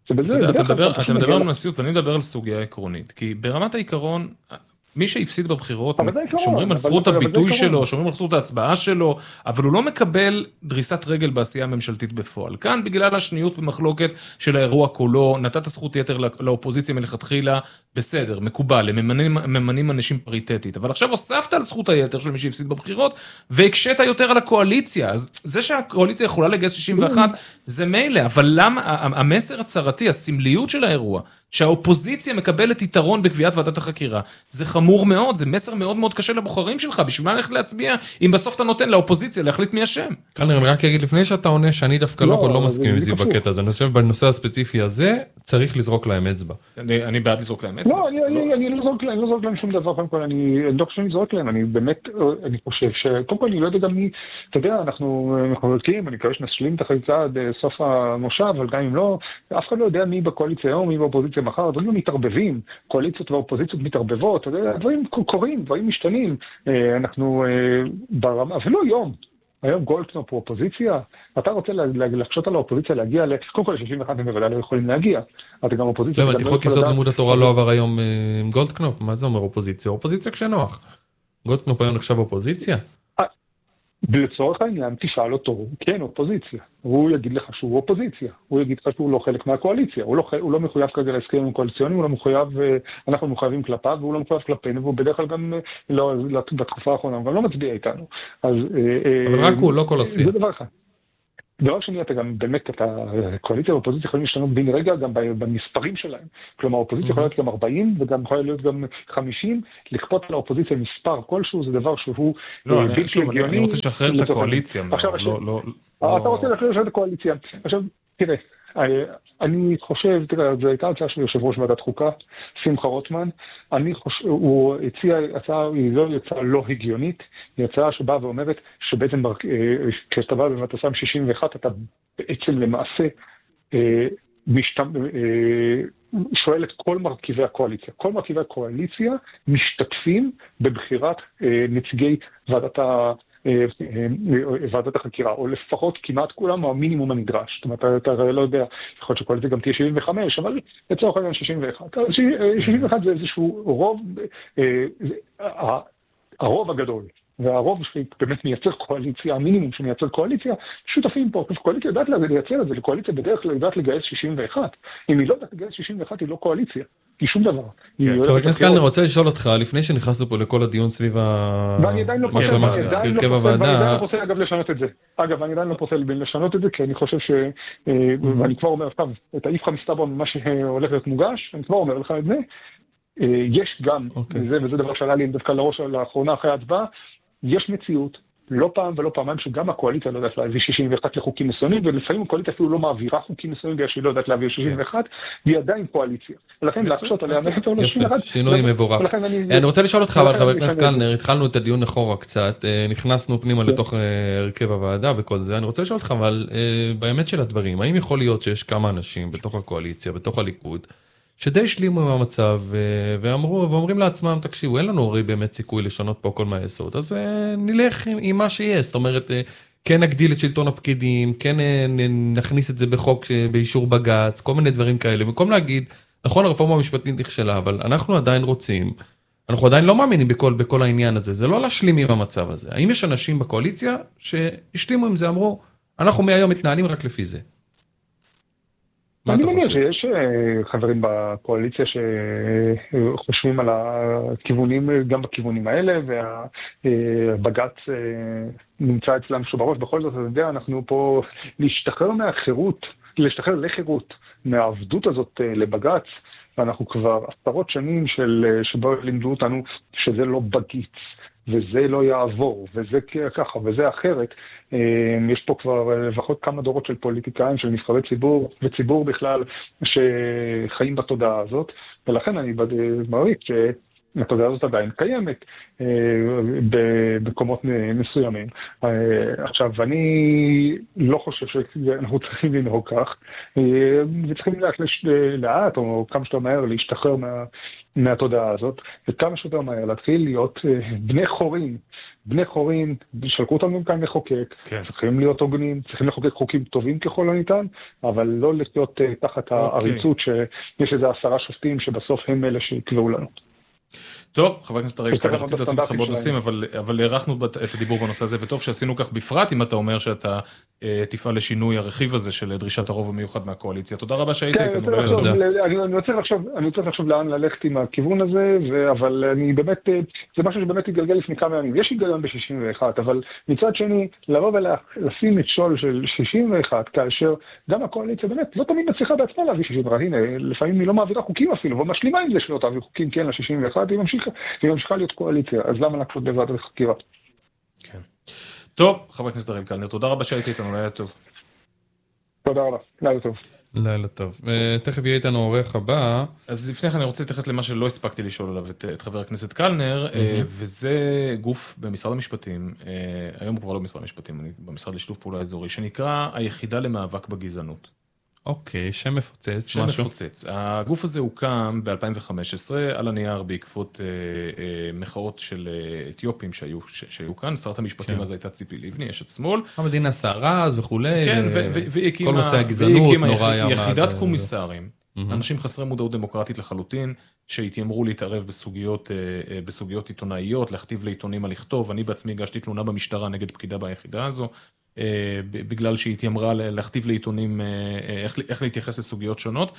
אתה מדבר על נשיאות ואני מדבר על סוגיה עקרונית, כי ברמת העיקרון, מי שהפסיד בבחירות, שומרים על זכות הביטוי שלו, שומרים על זכות ההצבעה שלו, אבל הוא לא מקבל דריסת רגל בעשייה הממשלתית בפועל. כאן, בגלל השניות במחלוקת של האירוע כולו, נתת זכות יתר לאופוזיציה מלכתחילה, בסדר, מקובל, הם ממנים אנשים פריטטית, אבל עכשיו הוספת על זכות היתר של מי שהפסיד בבחירות, והקשת יותר על הקואליציה. אז זה שהקואליציה יכולה לגייס 61, זה מילא, אבל למה, המסר הצהרתי, הסמליות של האירוע, שהאופוזיציה מקבלת יתרון בקביעת ועדת החקירה, זה חמור מאוד, זה מסר מאוד מאוד קשה לבוחרים שלך, בשביל מה ללכת להצביע, אם בסוף אתה נותן לאופוזיציה להחליט מי אשם. כאן אני רק אגיד לפני שאתה עונה, שאני דווקא לא מסכים עם זה בקטע הזה, אני חושב בנושא הספציפי הזה, צריך לזרוק להם אצבע. אני בעד לזרוק להם אצבע. לא, אני לא זורק להם שום דבר, קודם כל, אני לא חושב שאני זורק להם, אני באמת, אני חושב שקודם כל אני לא יודע גם מי, אתה יודע, אנחנו מחולקים, אני מקווה שנשלים את החלצה עד סוף המושב, אבל גם אם לא, אף אחד לא יודע מי בקואליציה היום, מי באופוזיציה מחר, דברים מתערבבים, קואליציות ואופוזיציות מתערבבות, דברים קורים, דברים משתנים, אנחנו ברמה, ולא היום גולדקנופ הוא אופוזיציה, אתה רוצה להקשות על האופוזיציה להגיע, קודם כל ל-61 הם בוודאי לא יכולים להגיע, אתה גם אופוזיציה... לא, חוק יסוד לימוד התורה לא עבר היום עם גולדקנופ, מה זה אומר אופוזיציה? אופוזיציה כשנוח. גולדקנופ היום נחשב אופוזיציה? לצורך העניין תשאל אותו, כן, אופוזיציה. הוא יגיד לך שהוא אופוזיציה. הוא יגיד לך שהוא לא חלק מהקואליציה. הוא לא מחויב כרגע להסכמים קואליציוניים, הוא לא מחויב, אנחנו מחויבים כלפיו, והוא לא מחויב כלפינו, והוא בדרך כלל גם, בתקופה האחרונה, הוא גם לא מצביע איתנו. אבל רק הוא, לא כל השיח. זה דבר אחד. דבר שני, אתה גם באמת, הקואליציה והאופוזיציה יכולים להשתנות בן רגע גם במספרים שלהם. כלומר, האופוזיציה יכולה להיות גם 40 וגם יכולה להיות גם 50. לכפות על האופוזיציה מספר כלשהו, זה דבר שהוא בלתי הגיוני. אני רוצה לשחרר את הקואליציה. אתה רוצה לשחרר את הקואליציה. עכשיו, תראה, אני חושב, תראה, זו הייתה הצעה של יושב ראש ועדת חוקה, שמחה רוטמן, הוא הציע הצעה, היא לא הצעה לא הגיונית, היא הצעה שבאה ואומרת שבעצם כשאתה בא ואתה שם 61, אתה בעצם למעשה שואל את כל מרכיבי הקואליציה. כל מרכיבי הקואליציה משתתפים בבחירת נציגי ועדת החקירה, או לפחות כמעט כולם, או המינימום הנדרש. זאת אומרת, אתה לא יודע, יכול להיות שקואליציה גם תהיה 75, אבל לצורך העניין 61. 61 זה איזשהו רוב, הרוב הגדול, והרוב שבאמת מייצר קואליציה, המינימום שמייצר קואליציה, שותפים פה. קואליציה יודעת לייצר את זה, לקואליציה בדרך כלל יודעת לגייס 61. אם היא לא יודעת לגייס 61, היא לא קואליציה. היא שום דבר. חבר הכנסת קלנר, רוצה לשאול אותך, לפני שנכנסנו פה לכל הדיון סביב ואני עדיין לא פוסל אגב לשנות את זה. אגב, אני עדיין לא פוסל לשנות את זה, כי אני חושב ואני כבר אומר, טוב, את האיפכא מסתברא ממה שהולך להיות מוגש, אני כבר אומר לך את זה. יש גם, וזה דבר שעלה לי דווקא לראש לאחרונה אחרי ההצבעה, יש מציאות, לא פעם ולא פעמיים, שגם הקואליציה לא יודעת להביא 61 לחוקים מסוימים, ולפעמים הקואליציה אפילו לא מעבירה חוקים מסוימים, בגלל שהיא לא יודעת להביא 61, והיא עדיין קואליציה. ולכן להקשות עליה מעבר ל-61. שינוי מבורך. אני רוצה לשאול אותך, אבל חבר הכנסת קלנר, התחלנו את הדיון אחורה קצת, נכנסנו פנימה לתוך הרכב הוועדה וכל זה. אני רוצה לשאול אותך, אבל באמת של הדברים, האם יכול להיות שיש כמה אנשים בתוך הקואליציה, בתוך הליכוד, שדי השלימו עם המצב, ואומרים לעצמם, תקשיבו, אין לנו הרי באמת סיכוי לשנות פה כל מהיסוד, אז נלך עם מה שיש, זאת אומרת, כן נגדיל את שלטון הפקידים, כן נכניס את זה בחוק באישור בג"ץ, כל מיני דברים כאלה, במקום להגיד, נכון, הרפורמה המשפטית נכשלה, אבל אנחנו עדיין רוצים, אנחנו עדיין לא מאמינים בכל העניין הזה, זה לא להשלים עם המצב הזה. האם יש אנשים בקואליציה שהשלימו עם זה, אמרו, אנחנו מהיום מתנהלים רק לפי זה? אני מניח שיש חברים בקואליציה שחושבים על הכיוונים, גם בכיוונים האלה, והבג"ץ נמצא אצלם שבראש. בכל זאת, אתה יודע, אנחנו פה להשתחרר מהחירות, להשתחרר לחירות, מהעבדות הזאת לבג"ץ, ואנחנו כבר עשרות שנים שבו לימדו אותנו שזה לא בגיץ, וזה לא יעבור, וזה ככה, וזה אחרת. יש פה כבר לפחות כמה דורות של פוליטיקאים, של נבחרי ציבור, וציבור בכלל שחיים בתודעה הזאת, ולכן אני מעריך שהתודעה הזאת עדיין קיימת במקומות מסוימים. עכשיו, אני לא חושב שאנחנו צריכים לנהוג כך, וצריכים לאט, או כמה שאתה מהר, להשתחרר מהתודעה הזאת, וכמה שיותר מהר להתחיל להיות בני חורים, שלקו אותם גם כאן לחוקק, צריכים להיות הוגנים, צריכים לחוקק חוקים טובים ככל הניתן, אבל לא להיות תחת העריצות שיש איזה 10 שופטים שבסוף הם אלה שיקבעו לנו. טוב, חבר הכנסת הראל, כאן רציתי לשים אותך בעוד נושאים, אבל הערכנו את הדיבור בנושא הזה, וטוב שעשינו כך בפרט, אם אתה אומר שאתה תפעל לשינוי הרכיב הזה של דרישת הרוב המיוחד מהקואליציה. תודה רבה שהיית איתנו. אני רוצה לחשוב לאן ללכת עם הכיוון הזה, אבל אני באמת, זה משהו שבאמת יתגלגל לפני כמה ימים. יש היגיון ב-61, אבל מצד שני, לבוא ולשים מכשול של 61, כאשר גם הקואליציה באמת לא תמיד מצליחה בעצמה להביא 61. הנה, לפעמים היא לא מעבירה חוקים אפילו, ומשלימה עם זה שלא תעביר חוקים כן ל-61, היא ממשיכה להיות קואליציה, אז למה להקשות בוועדת החקירה? כן. טוב, חבר הכנסת הראל קלנר, תודה רבה שהייתי איתנו, לילה טוב. תודה רבה, לילה טוב. לילה טוב. תכף יהיה איתנו עורך הבא. אז לפני כן אני רוצה להתייחס למה שלא הספקתי לשאול עליו את חבר הכנסת קלנר, וזה גוף במשרד המשפטים, היום הוא כבר לא במשרד המשפטים, במשרד לשיתוף פעולה אזורי, שנקרא היחידה למאבק בגזענות. אוקיי, שם מפוצץ. שם מפוצץ. הגוף הזה הוקם ב-2015 על הנייר בעקבות מחאות של אתיופים שהיו כאן. שרת המשפטים אז הייתה ציפי לבני, יש את שמאל. המדינה סערה אז וכולי. כן, כל נושא הגזענות נורא היה. יחידת קומיסרים אנשים חסרי מודעות דמוקרטית לחלוטין, שהתיימרו להתערב בסוגיות עיתונאיות, להכתיב לעיתונים מה לכתוב. אני בעצמי הגשתי תלונה במשטרה נגד פקידה ביחידה הזו, בגלל שהיא התיימרה להכתיב לעיתונים איך להתייחס לסוגיות שונות,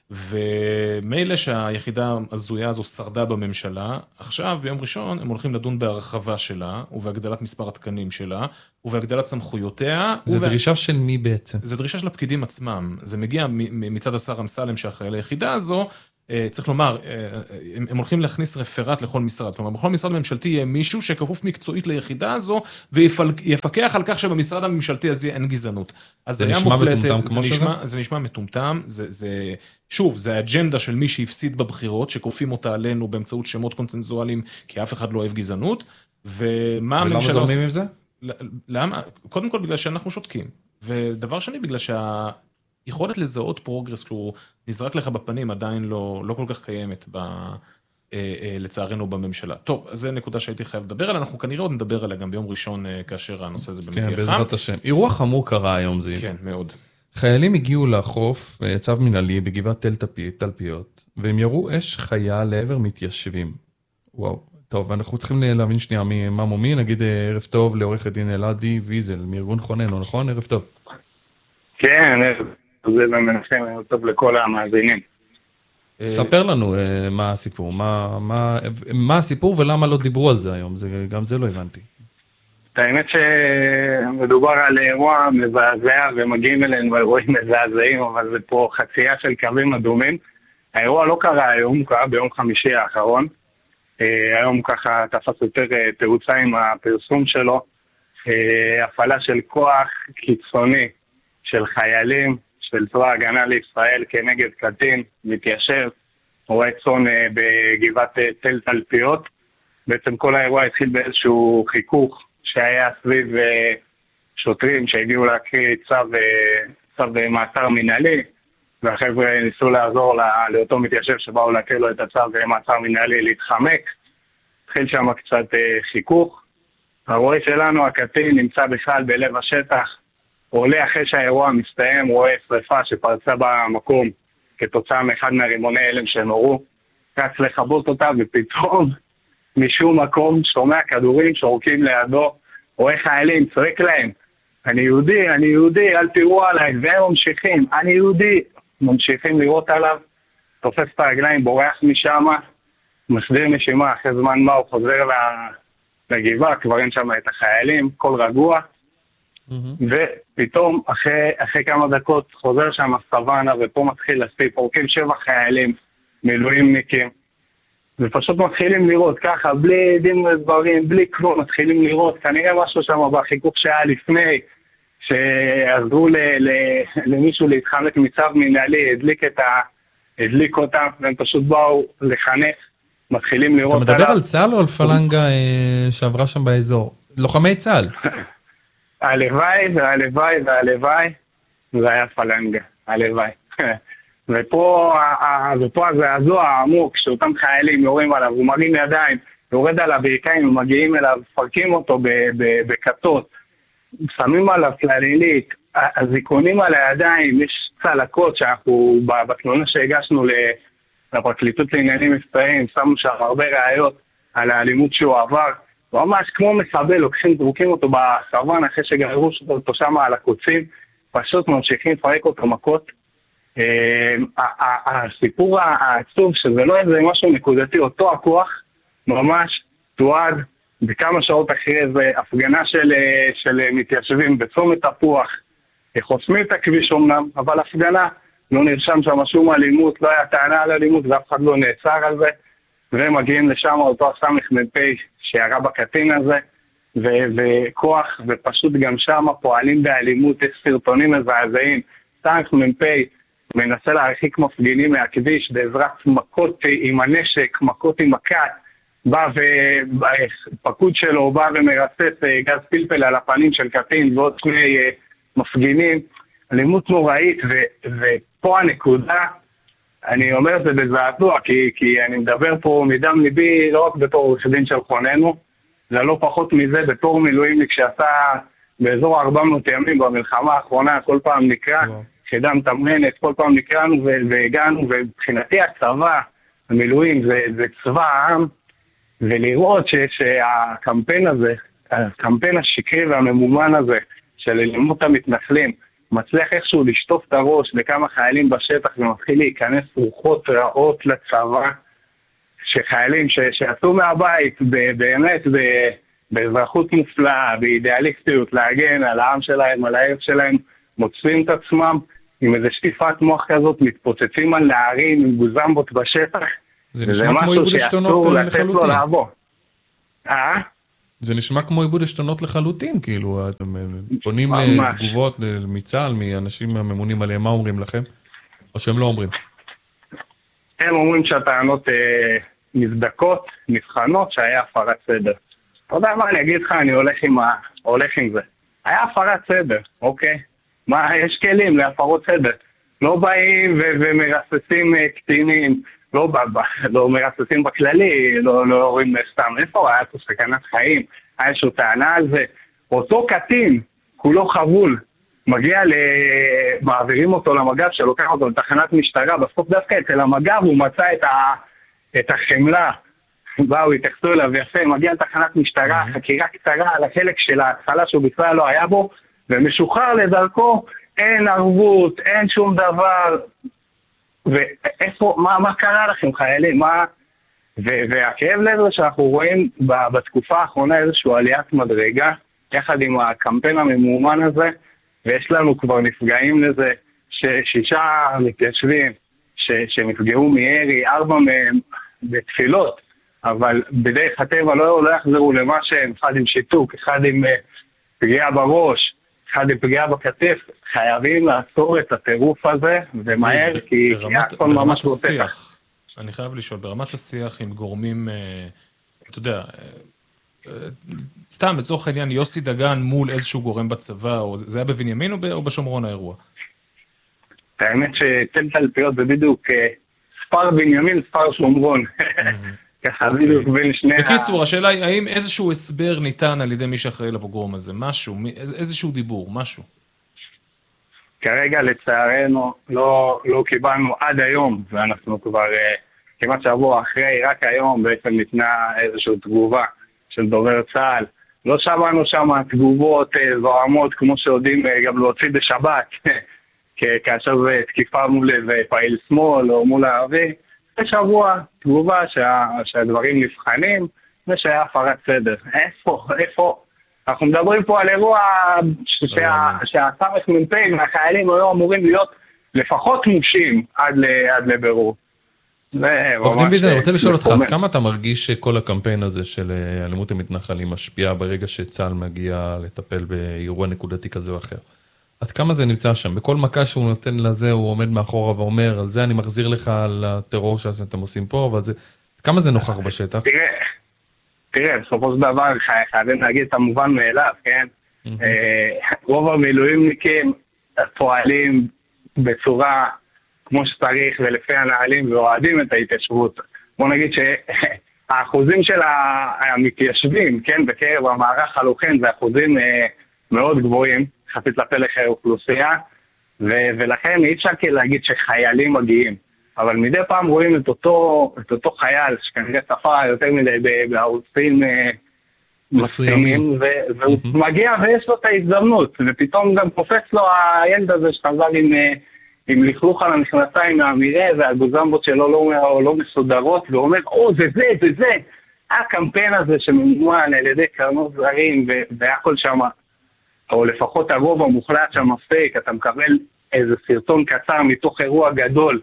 ומילא שהיחידה הזויה הזו שרדה בממשלה, עכשיו ביום ראשון הם הולכים לדון בהרחבה שלה, ובהגדלת מספר התקנים שלה, ובהגדלת סמכויותיה. זה דרישה של מי בעצם? זה דרישה של הפקידים עצמם, זה מגיע מצד השר אמסלם שאחראי ליחידה הזו, צריך לומר, הם הולכים להכניס רפרט לכל משרד, כלומר, בכל משרד ממשלתי יהיה מישהו שכפוף מקצועית ליחידה הזו, ויפקח על כך שבמשרד הממשלתי הזה אין גזענות. זה נשמע מטומטם כמו שזה? זה נשמע מטומטם, שוב, זה האג'נדה של מי שהפסיד בבחירות, שכופים אותה עלינו באמצעות שמות קונצנזואליים, כי אף אחד לא אוהב גזענות, ומה ולמה זורמים עם זה? למה? קודם כל בגלל שאנחנו שותקים, ודבר שני בגלל יכולת לזהות פרוגרס, כשהוא נזרק לך בפנים, עדיין לא כל כך קיימת לצערנו בממשלה. טוב, אז זו נקודה שהייתי חייב לדבר עליה, אנחנו כנראה עוד נדבר עליה גם ביום ראשון, כאשר הנושא הזה באמת יהיה חם. כן, בעזרת השם. אירוע חמור קרה היום, זיו. כן, מאוד. חיילים הגיעו לחוף, צו מנהלי בגבעת תלפיות, והם ירו אש חיה לעבר מתיישבים. וואו, טוב, אנחנו צריכים להבין שנייה מה מומי, נגיד ערב טוב לעורך הדין אלעדי ויזל, מארגון חוננו, נכון? ערב טוב. כן, זה במנחם, טוב לכל המאזינים. ספר לנו מה הסיפור, מה הסיפור ולמה לא דיברו על זה היום, גם זה לא הבנתי. האמת שמדובר על אירוע מזעזע ומגיעים אלינו אירועים מזעזעים, אבל זה פה חצייה של קווים אדומים. האירוע לא קרה היום, הוא קרה ביום חמישי האחרון. היום ככה תפס יותר תאוצה עם הפרסום שלו. הפעלה של כוח קיצוני של חיילים, של צבא הגנה לישראל כנגד קטין, מתיישב, רואה צאן בגבעת תל תלפיות. בעצם כל האירוע התחיל באיזשהו חיכוך שהיה סביב שוטרים שהגיעו להקריא צו מעצר מנהלי, והחבר'ה ניסו לעזור לאותו מתיישב שבאו להקריא לו את הצו מעצר מנהלי להתחמק. התחיל שם קצת חיכוך. הרואה שלנו, הקטין, נמצא בכלל בלב השטח, עולה אחרי שהאירוע מסתיים, רואה שריפה שפרצה במקום כתוצאה מאחד מהרימוני הלם שנורו, רץ לכבות אותה ופתאום משום מקום שומע כדורים שורקים לידו, רואה חיילים, צועק להם, אני יהודי, אל תראו עליי, והם ממשיכים, אני יהודי, ממשיכים לראות עליו, תופס את הרגליים, בורח משם, מסדיר נשימה, אחרי זמן מה הוא חוזר לגבעה, כבר אין שם את החיילים, כל רגוע, ופתאום אחרי כמה דקות חוזר שם הסוואנה, ופה מתחיל לספי, פורקים 7 חיילים, מילואימניקים, ופשוט מתחילים לראות ככה, בלי דין ודברים, בלי כלום, מתחילים לראות, כנראה משהו שם בחיכוך שהיה לפני, שעזרו למישהו להתחמק מצו מנהלי, הדליק אותם, והם פשוט באו לחנך, מתחילים לראות. אתה מדבר על צה"ל או על פלנגה שעברה שם באזור? לוחמי צה"ל. הלוואי, זה היה פלנגה, הלוואי. ופה הזעזוע העמוק, שאותם חיילים יורים עליו, הוא מרים ידיים, יורד עליו בעיקיים, ומגיעים אליו, פרקים אותו בקטות, שמים עליו כללילית, הזיכונים על הידיים, יש צלקות שאנחנו, בתלונה שהגשנו לפרקליטות לעניינים מבצעיים, שמו שם הרבה ראיות על האלימות שהוא עבר, ממש כמו מחבל, זרוקים אותו בסוואנה אחרי שגררו אותו שם על הקוצים, פשוט ממשיכים לפרק אותו מכות. הסיפור העצוב שזה לא איזה משהו נקודתי, אותו הכוח ממש תועד בכמה שעות אחרי זה, הפגנה של מתיישבים בצומת תפוח, חוסמים את הכביש אומנם, אבל הפגנה, לא נרשם שם שום אלימות, לא היה טענה על אלימות ואף אחד לא נעצר על זה, והם מגיעים לשם אותו הסמך מ"פ שירה בקטין הזה, וכוח, ופשוט גם שם פועלים באלימות, יש סרטונים מזעזעים, סמך מ"פ מנסה להרחיק מפגינים מהכביש בעזרת מכות עם הנשק, מכות עם מכת, בא ופקוד שלו בא ומרסס גז פלפל על הפנים של קטין ועוד 2 מפגינים, אלימות נוראית, ופה הנקודה, אני אומר את זה בזעזוע, כי אני מדבר פה מדם ליבי, לא רק בתור עורך דין של חוננו, זה לא פחות מזה בתור מילואימניק שעשה באזור 400 ימים במלחמה האחרונה, כל פעם נקרא, יחידה מתמרנת, כל פעם נקראנו והגענו, ובחינתי הצבא, המילואים זה צבא העם, ולראות שהקמפיין הזה, הקמפיין השקרי והממומן הזה, של אלימות המתנחלים, מצליח איכשהו לשטוף את הראש לכמה חיילים בשטח, ומתחיל להיכנס רוחות רעות לצבא, שחיילים שיצאו מהבית באמת באזרחות מופלאה, באידיאליסטיות, להגן על העם שלהם, על הארץ שלהם, מוצאים את עצמם עם איזו שטיפת מוח כזאת, מתפוצצים על נערים עם גוזמבות בשטח. זה נשמע כמו איבוד עשתונות לחלוטין. זה נשמע כמו איבוד עשתונות לחלוטין, כאילו, אתם פונים לתגובות מצה"ל, מאנשים הממונים עליהם, מה אומרים לכם? או שהם לא אומרים? הם אומרים שהטענות נבדקות, נבחנות, שהיה הפרת סדר. אתה יודע מה, אני אגיד לך, אני הולך עם זה. היה הפרת סדר, אוקיי? מה, יש כלים להפרות סדר. לא באים ומרססים קטינים, לא מרססים בכללי, לא רואים סתם. איפה היה פה סכנת חיים? היה איזושהי טענה על זה. אותו קטין, כולו חבול, מעבירים אותו למג"ב, שלוקח אותו לתחנת משטרה, בסוף דווקא אצל המג"ב הוא מצא את החמלה. באו, התייחסו אליו יפה, מגיע לתחנת משטרה, חקירה קצרה על החלק של ההתחלה שהוא בכלל לא היה בו, ומשוחרר לדרכו, אין ערבות, אין שום דבר. ואיפה, מה קרה לכם חיילים? והכאב לב זה שאנחנו רואים בתקופה האחרונה איזושהי עליית מדרגה, יחד עם הקמפיין הממומן הזה, ויש לנו כבר נפגעים לזה, 6 מתיישבים שנפגעו מירי, 4 מהם בתפילות, אבל בדרך הטבע לא יחזרו למה שהם, אחד עם שיתוק, אחד עם פגיעה בראש, אחד עם פגיעה בכתף. חייבים לעצור את הטירוף הזה, ומהר, כי הכל ממש לא תפח. אני חייב לשאול, ברמת השיח עם גורמים, אתה יודע, סתם, לצורך העניין, יוסי דגן מול איזשהו גורם בצבא, או זה היה בבנימין או בשומרון האירוע? האמת שתל תלפיות זה בדיוק ספר בנימין, ספר שומרון. ככה בדיוק בין שני... בקיצור, השאלה היא, האם איזשהו הסבר ניתן על ידי מי שאחראי לפוגרום הזה? משהו, איזשהו דיבור, משהו? כרגע לצערנו לא קיבלנו עד היום, ואנחנו כבר כמעט שבוע אחרי, רק היום בעצם ניתנה איזושהי תגובה של דובר צה"ל. לא שמענו שם תגובות זוהמות כמו שיודעים גם להוציא בשבת, כאשר זה תקיפה מול פעיל שמאל או מול הערבי. זה שבוע תגובה שהדברים נבחנים ושהיה הפרת סדר. איפה? אנחנו מדברים פה על אירוע שהסמך מ"פ והחיילים היו אמורים להיות לפחות מושים עד לבירור. עורך דין ויזל, אני רוצה לשאול אותך, עד כמה אתה מרגיש שכל הקמפיין הזה של אלימות המתנחלים משפיע ברגע שצה"ל מגיע לטפל באירוע נקודתי כזה או אחר? עד כמה זה נמצא שם? בכל מכה שהוא נותן לזה, הוא עומד מאחורה ואומר, על זה אני מחזיר לך על הטרור שאתם עושים פה, ועל זה... עד כמה זה נוכח בשטח? תראה, בסופו של דבר חייבים להגיד את המובן מאליו, כן? רוב המילואימניקים פועלים בצורה כמו שצריך ולפי הנהלים ואוהדים את ההתיישבות. בוא נגיד שהאחוזים של המתיישבים, כן, בקרב המערך הלוחם, זה אחוזים מאוד גבוהים, חצית לפלח האוכלוסייה, ולכן אי אפשר להגיד שחיילים מגיעים. אבל מדי פעם רואים את אותו חייל שכנראה צפה יותר מדי בערוצים מסוימים, והוא מגיע ויש לו את ההזדמנות, ופתאום גם קופץ לו הילד הזה שחזר עם לכלוך על המכנסיים מהמירה, והגוזמבות שלו לא מסודרות, ואומר, זה, הקמפיין הזה שממומן על ידי קרנות זרים, והכל שם, או לפחות הרוב המוחלט שם פייק, אתה מקבל איזה סרטון קצר מתוך אירוע גדול,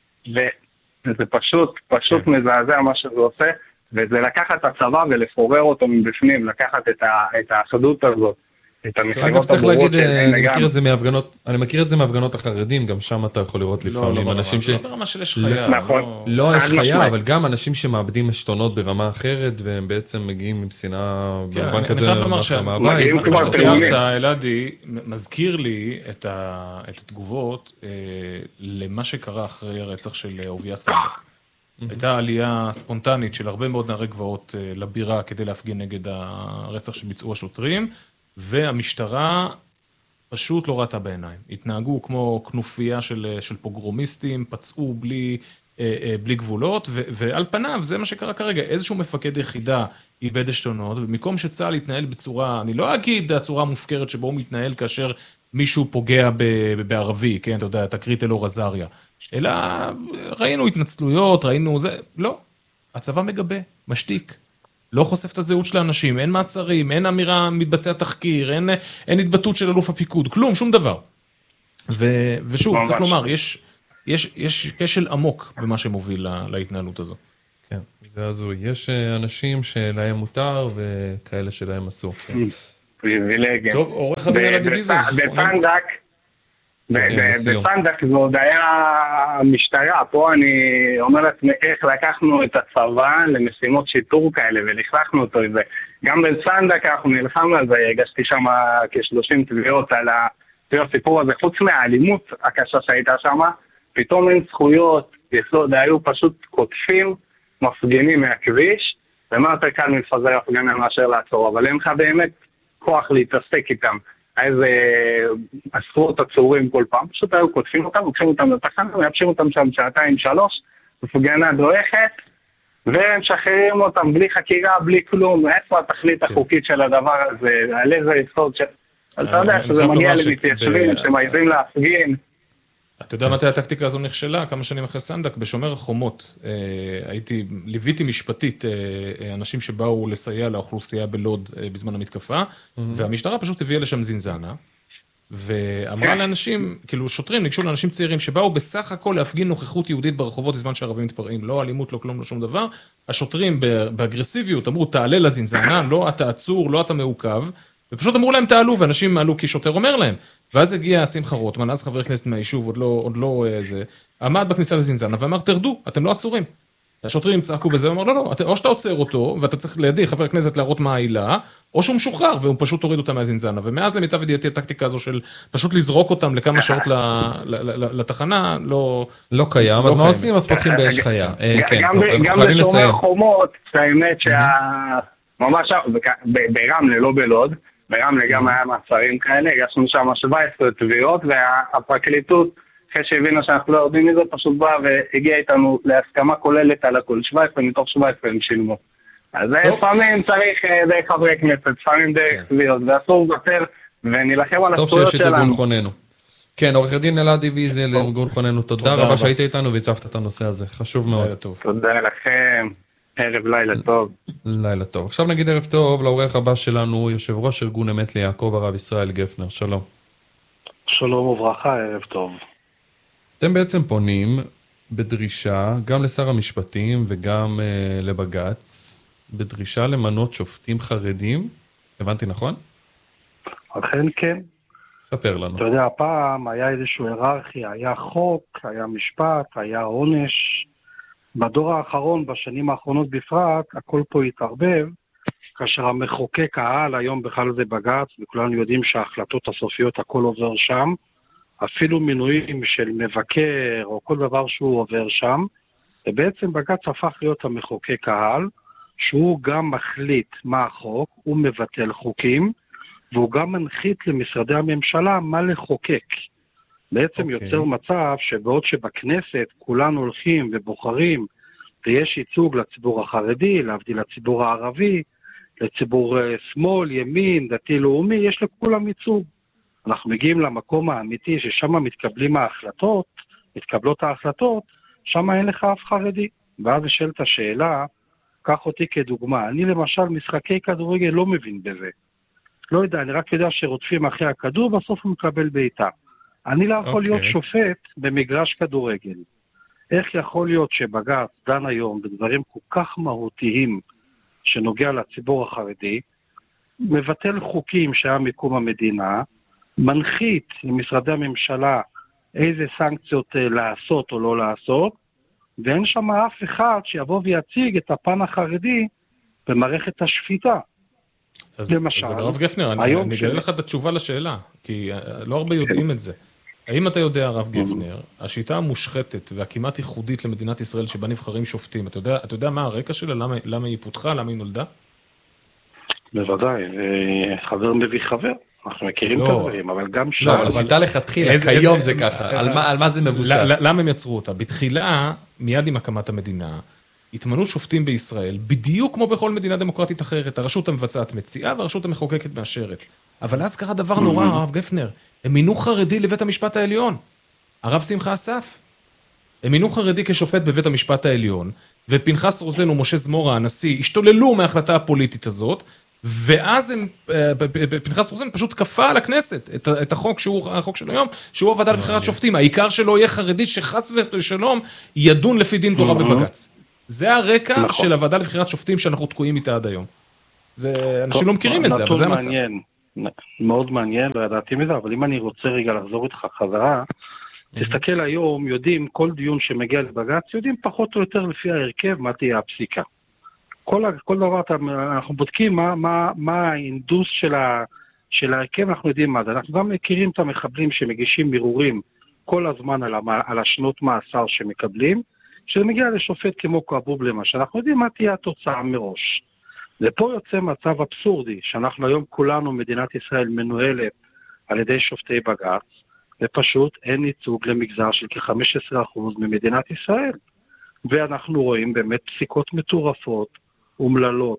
וזה פשוט מזעזע מה שזה עושה, וזה לקחת את הצבא ולפורר אותו מבפנים, לקחת את האחדות הזאת, את המפלגות. אגב, צריך להגיד, אני מכיר את זה מהפגנות החרדים, גם שם אתה יכול לראות לפעמים אנשים ש... לא ברמה של יש חיה. לא יש חיה, אבל גם אנשים שמאבדים עשתונות ברמה אחרת, והם בעצם מגיעים עם שנאה במובן כזה. אני חייב לומר מה שאתה תיארת, אלעדי, מזכיר לי את התגובות למה שקרה אחרי הרצח של אהוביה סנדק. הייתה עלייה ספונטנית של הרבה מאוד נערי גבעות לבירה כדי להפגין נגד הרצח שביצעו השוטרים, והמשטרה פשוט לא ראתה בעיניים. התנהגו כמו כנופיה של פוגרומיסטים, פצעו בלי גבולות, ועל פניו זה מה שקרה כרגע, איזשהו מפקד יחידה איבד עשתונות, ובמקום שצה"ל יתנהל בצורה, אני לא אגיד הצורה המופקרת שבו הוא מתנהל כאשר מישהו פוגע בערבי, כן, אתה יודע, תקרית אלאור עזריה, אלא ראינו התנצלויות, ראינו זה, לא, הצבא מגבה, משתיק. לא חושף את הזהות של האנשים, אין מעצרים, אין אמירה מתבצע תחקיר, אין התבטאות של אלוף הפיקוד, כלום, שום דבר. ושוב, צריך לומר, יש כשל עמוק במה שמוביל להתנהלות הזו. כן, זה הזוי. יש אנשים שלהם מותר וכאלה שלהם אסור. פריבילגיה. טוב, עורך הדין על הדיוויזיה. בסנדק זה עוד היה המשטרה, פה אני אומר לעצמי איך לקחנו את הצבא למשימות שיטור כאלה ולכלכנו אותו, וגם בסנדק אנחנו נלחמנו על זה, הגשתי שם כ-30 תביעות על הסיפור הזה, חוץ מהאלימות הקשה שהייתה שם, פתאום אין זכויות, יסוד, היו פשוט קוטפים מפגינים מהכביש, ומה יותר קל מלפזר הפגנה מאשר לעצור, אבל אין לך באמת כוח להתעסק איתם. איזה עשרות עצורים כל פעם, פשוט היו קוטפים אותם, לוקחים אותם לתחנה, מייבשים אותם שם 2-3, הפגנה דועכת, ומשחררים אותם בלי חקירה, בלי כלום, איפה התכלית החוקית של הדבר הזה, על איזה יסוד של... אתה יודע שזה מגיע למתיישבים שמעיזים להפגין. אתה יודע מתי הטקטיקה הזו נכשלה? כמה שנים אחרי סנדק, בשומר החומות, ליוויתי משפטית אנשים שבאו לסייע לאוכלוסייה בלוד בזמן המתקפה, והמשטרה פשוט הביאה לשם זינזנה, ואמרה לאנשים, כאילו שוטרים ניגשו לאנשים צעירים שבאו בסך הכל להפגין נוכחות יהודית ברחובות בזמן שהערבים מתפרעים, לא אלימות, לא כלום, לא שום דבר, השוטרים באגרסיביות אמרו תעלה לזינזנה, לא אתה עצור, לא אתה מעוכב, ופשוט אמרו להם תעלו, ואנשים מעלו כי שוטר אומר להם. ואז הגיע שמחה רוטמן, אז חבר כנסת מהיישוב, עוד לא זה, עמד בכניסה לזינזנה ואמר, תרדו, אתם לא עצורים. השוטרים צעקו בזה, ואמר, לא, או שאתה עוצר אותו, ואתה צריך לידי חבר הכנסת להראות מה העילה, או שהוא משוחרר, והוא פשוט הוריד אותם מהזינזנה. ומאז למיטב ידיעתי הטקטיקה הזו של פשוט לזרוק אותם לכמה שעות לתחנה, לא קיים. אז מה עושים? אז פותחים באש חיה. גם בשומר חומות, האמת ממש ברמלה, לא בלוד, ברמלה גם היה מעצרים כאלה, הגשנו שם 17 תביעות, והפרקליטות, אחרי שהבינה שאנחנו לא יודעים מזה, פשוט באה והגיעה איתנו להסכמה כוללת על הכל, 17 מתוך 17 הם שילמו. אז לפעמים צריך דרך חברי כנסת, לפעמים דרך תביעות, ואסור לוותר ונלחם על הזכויות שלנו. טוב שיש את ארגון חוננו. כן, עורך הדין אלעד ויזל, ארגון חוננו, תודה רבה שהיית איתנו והצפת את הנושא הזה, חשוב מאוד. תודה לכם. ערב לילה טוב. לילה טוב. עכשיו נגיד ערב טוב לעורך הבא שלנו, יושב ראש ארגון אמת ליעקב, הרב ישראל גפנר. שלום. שלום וברכה, ערב טוב. אתם בעצם פונים בדרישה גם לשר המשפטים וגם לבג"ץ, בדרישה למנות שופטים חרדים. הבנתי נכון? אכן כן. ספר לנו. אתה יודע, הפעם היה איזשהו היררכיה, היה חוק, היה משפט, היה עונש. בדור האחרון, בשנים האחרונות בפרט, הכל פה התערבב, כאשר המחוקק העל, היום בכלל זה בג"ץ, וכולנו יודעים שההחלטות הסופיות הכל עובר שם, אפילו מינויים של מבקר או כל דבר שהוא עובר שם, ובעצם בג"ץ הפך להיות המחוקק העל, שהוא גם מחליט מה החוק, הוא מבטל חוקים, והוא גם מנחית למשרדי הממשלה מה לחוקק. בעצם יוצר מצב שבעוד שבכנסת כולנו הולכים ובוחרים ויש ייצוג לציבור החרדי, להבדיל לציבור הערבי, לציבור שמאל, ימין, דתי לאומי, יש לכולם ייצוג. אנחנו מגיעים למקום האמיתי ששם מתקבלות ההחלטות, שם אין לך אף חרדי. ואז נשאלת השאלה, קח אותי כדוגמה, אני למשל משחקי כדורגל לא מבין בזה. לא יודע, אני רק יודע שרודפים אחרי הכדור, בסוף הוא מקבל בעיטה. אני לא יכול להיות שופט במגרש כדורגל. איך יכול להיות שבג"ץ דן היום בדברים כל כך מהותיים שנוגע לציבור החרדי, מבטל חוקים שהיה מקום המדינה, מנחית למשרדי הממשלה איזה סנקציות לעשות או לא לעשות, ואין שם אף אחד שיבוא ויציג את הפן החרדי במערכת השפיטה. אז הרב גפנר, אני אגלה לך את התשובה לשאלה, כי לא הרבה יודעים את זה. האם אתה יודע, הרב גפנר, השיטה המושחתת והכמעט ייחודית למדינת ישראל שבה נבחרים שופטים, אתה יודע מה הרקע שלה? למה היא פותחה? למה היא נולדה? בוודאי, חבר מביא חבר. אנחנו מכירים את הדברים, אבל גם שם... לא, אבל שיטה לכתחילה, כיום זה ככה, על מה זה מבוסס? למה הם יצרו אותה? בתחילה, מיד עם הקמת המדינה, התמנו שופטים בישראל, בדיוק כמו בכל מדינה דמוקרטית אחרת, הרשות המבצעת מציעה והרשות המחוקקת מאשרת. אבל אז קרה דבר נורא, הרב גפנר, הם מינו חרדי לבית המשפט העליון, הרב שמחה אסף. הם מינו חרדי כשופט בבית המשפט העליון, ופנחס רוזן ומשה זמורה, הנשיא, השתוללו מההחלטה הפוליטית הזאת, ואז פנחס רוזן פשוט כפה על הכנסת את החוק שהוא החוק של היום, שהוא הוועדה לבחירת שופטים. העיקר שלא יהיה חרדי שחס ושלום ידון לפי דין תורה בבג"ץ. זה הרקע של הוועדה לבחירת שופטים שאנחנו תקועים איתה עד היום. אנשים לא מכירים את זה, אבל זה המצב. מאוד מעניין, לא ידעתי מזה, אבל אם אני רוצה רגע לחזור איתך חזרה, תסתכל היום, יודעים, כל דיון שמגיע לבג"ץ, יודעים פחות או יותר לפי ההרכב מה תהיה הפסיקה. כל דבר, אנחנו בודקים מה האינדוס של ההרכב, אנחנו יודעים מה זה. אנחנו גם מכירים את המחבלים שמגישים מירורים כל הזמן על השנות מאסר שמקבלים, שזה מגיע לשופט כמו כבוב למשל, אנחנו יודעים מה תהיה התוצאה מראש. ופה יוצא מצב אבסורדי, שאנחנו היום כולנו, מדינת ישראל מנוהלת על ידי שופטי בג"ץ, ופשוט אין ייצוג למגזר של כ-15% ממדינת ישראל. ואנחנו רואים באמת פסיקות מטורפות, אומללות,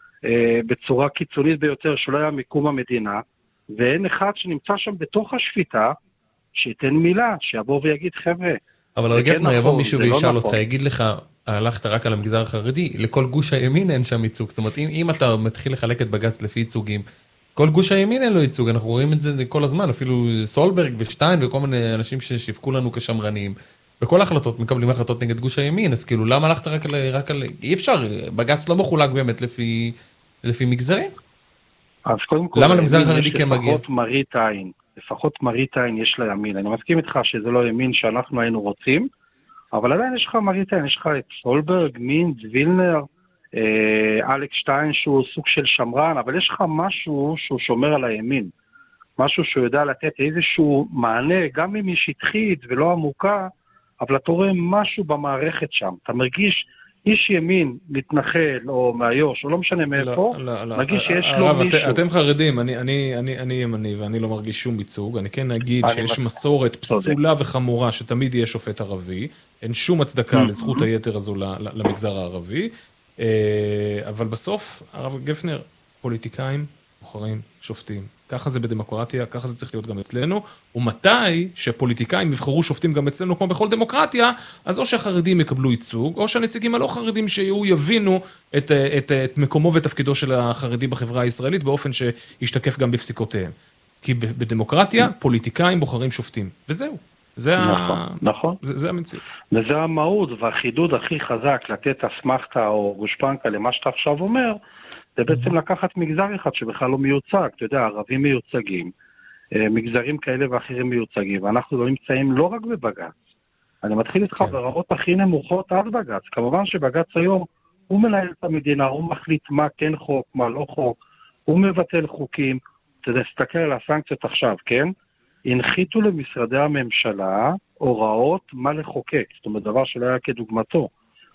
בצורה קיצונית ביותר שלא היה מיקום המדינה, ואין אחד שנמצא שם בתוך השפיטה, שייתן מילה, שיבוא ויגיד חבר'ה. אבל הרגפנו יבוא מישהו וישאל אותך, יגיד לך, הלכת רק על המגזר החרדי, לכל גוש הימין אין שם ייצוג. זאת אומרת, אם אתה מתחיל לחלק את בג"ץ לפי ייצוגים, כל גוש הימין אין לו ייצוג, אנחנו רואים את זה כל הזמן, אפילו סולברג ושטיין וכל מיני אנשים ששיווקו לנו כשמרנים, בכל ההחלטות מקבלים החלטות נגד גוש הימין, אז כאילו למה הלכת רק על... אי אפשר, בג"ץ לא מחולק באמת לפי מגזרים. אז קודם כל, למה למגזר החרדי כן מגיע? לפחות מראית עין יש לה ימין. אני מסכים איתך שזה לא ימין שאנחנו היינו רוצים, אבל עדיין יש לך מראית עין, יש לך את סולברג, מינץ, וילנר, אלכס שטיין שהוא סוג של שמרן, אבל יש לך משהו שהוא שומר על הימין. משהו שהוא יודע לתת איזשהו מענה, גם אם היא שטחית ולא עמוקה, אבל אתה רואה משהו במערכת שם. אתה מרגיש איש ימין מתנחל או מאיו"ש, או לא משנה מאיפה, מרגיש שיש לו מישהו. אתם חרדים, אני ימני ואני לא מרגיש שום ייצוג. אני כן אגיד שיש מסורת פסולה וחמורה שתמיד יהיה שופט ערבי. אין שום הצדקה לזכות היתר הזו למגזר הערבי. אבל בסוף, הרב גפנר, פוליטיקאים בוחרים שופטים. ככה זה בדמוקרטיה, ככה זה צריך להיות גם אצלנו, ומתי שפוליטיקאים יבחרו שופטים גם אצלנו כמו בכל דמוקרטיה, אז או שהחרדים יקבלו ייצוג, או שהנציגים הלא חרדים יבינו את מקומו ותפקידו של החרדי בחברה הישראלית, באופן שישתקף גם בפסיקותיהם. כי בדמוקרטיה, פוליטיקאים בוחרים שופטים, וזהו. נכון. זה המציאות. וזה המהות, והחידוד הכי חזק לתת אסמכתה או גושפנקה למה שאתה עכשיו אומר, זה בעצם לקחת מגזר אחד שבכלל לא מיוצג, אתה יודע, ערבים מיוצגים, מגזרים כאלה ואחרים מיוצגים, ואנחנו לא נמצאים לא רק בבג"ץ, אני מתחיל איתך ברמות הכי נמוכות עד בג"ץ, כמובן שבג"ץ היום הוא מנהל את המדינה, הוא מחליט מה כן חוק, מה לא חוק, הוא מבטל חוקים, אתה יודע, תסתכל על הסנקציות עכשיו, כן? הנחיתו למשרדי הממשלה הוראות מה לחוקק, זאת אומרת דבר שלא היה כדוגמתו.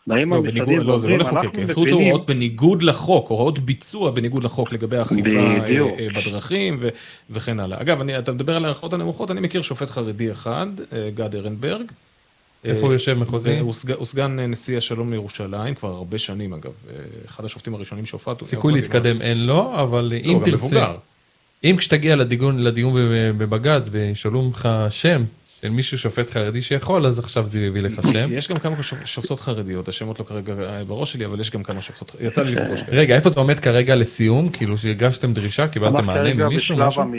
לא, זה לא לחוקק, הנחו הוראות בניגוד לחוק, הוראות ביצוע בניגוד לחוק לגבי האכיפה בדרכים וכן הלאה. אגב, אתה מדבר על הערכות הנמוכות, אני מכיר שופט חרדי אחד, גד ארנברג. איפה הוא יושב מחוזי? הוא סגן נשיא השלום לירושלים, כבר הרבה שנים אגב, אחד השופטים הראשונים שהופעתו. סיכוי להתקדם אין לו, אבל אם תרצה, אם כשתגיע לדיון בבג"ץ וישאלו לך שם, של מישהו שופט חרדי שיכול, אז עכשיו זה יביא לך שם. יש גם כמה שופטות חרדיות, השמות לא כרגע בראש שלי, אבל יש גם כמה שופטות, יצא לי לפגוש כרגע. רגע, איפה זה עומד כרגע לסיום? כאילו שהגשתם דרישה, קיבלתם מענה ממישהו?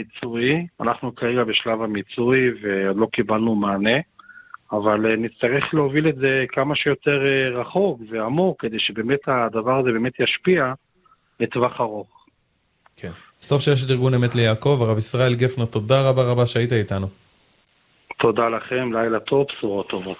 אנחנו כרגע בשלב המיצוי, ועוד לא קיבלנו מענה, אבל נצטרך להוביל את זה כמה שיותר רחוק ועמוק, כדי שבאמת הדבר הזה באמת ישפיע לטווח ארוך. כן. אז טוב שיש את ארגון אמת ליעקב, הרב ישראל גפנר, תודה רבה רבה שהיית איתנו. תודה לכם, לילה טוב, בשורות טובות.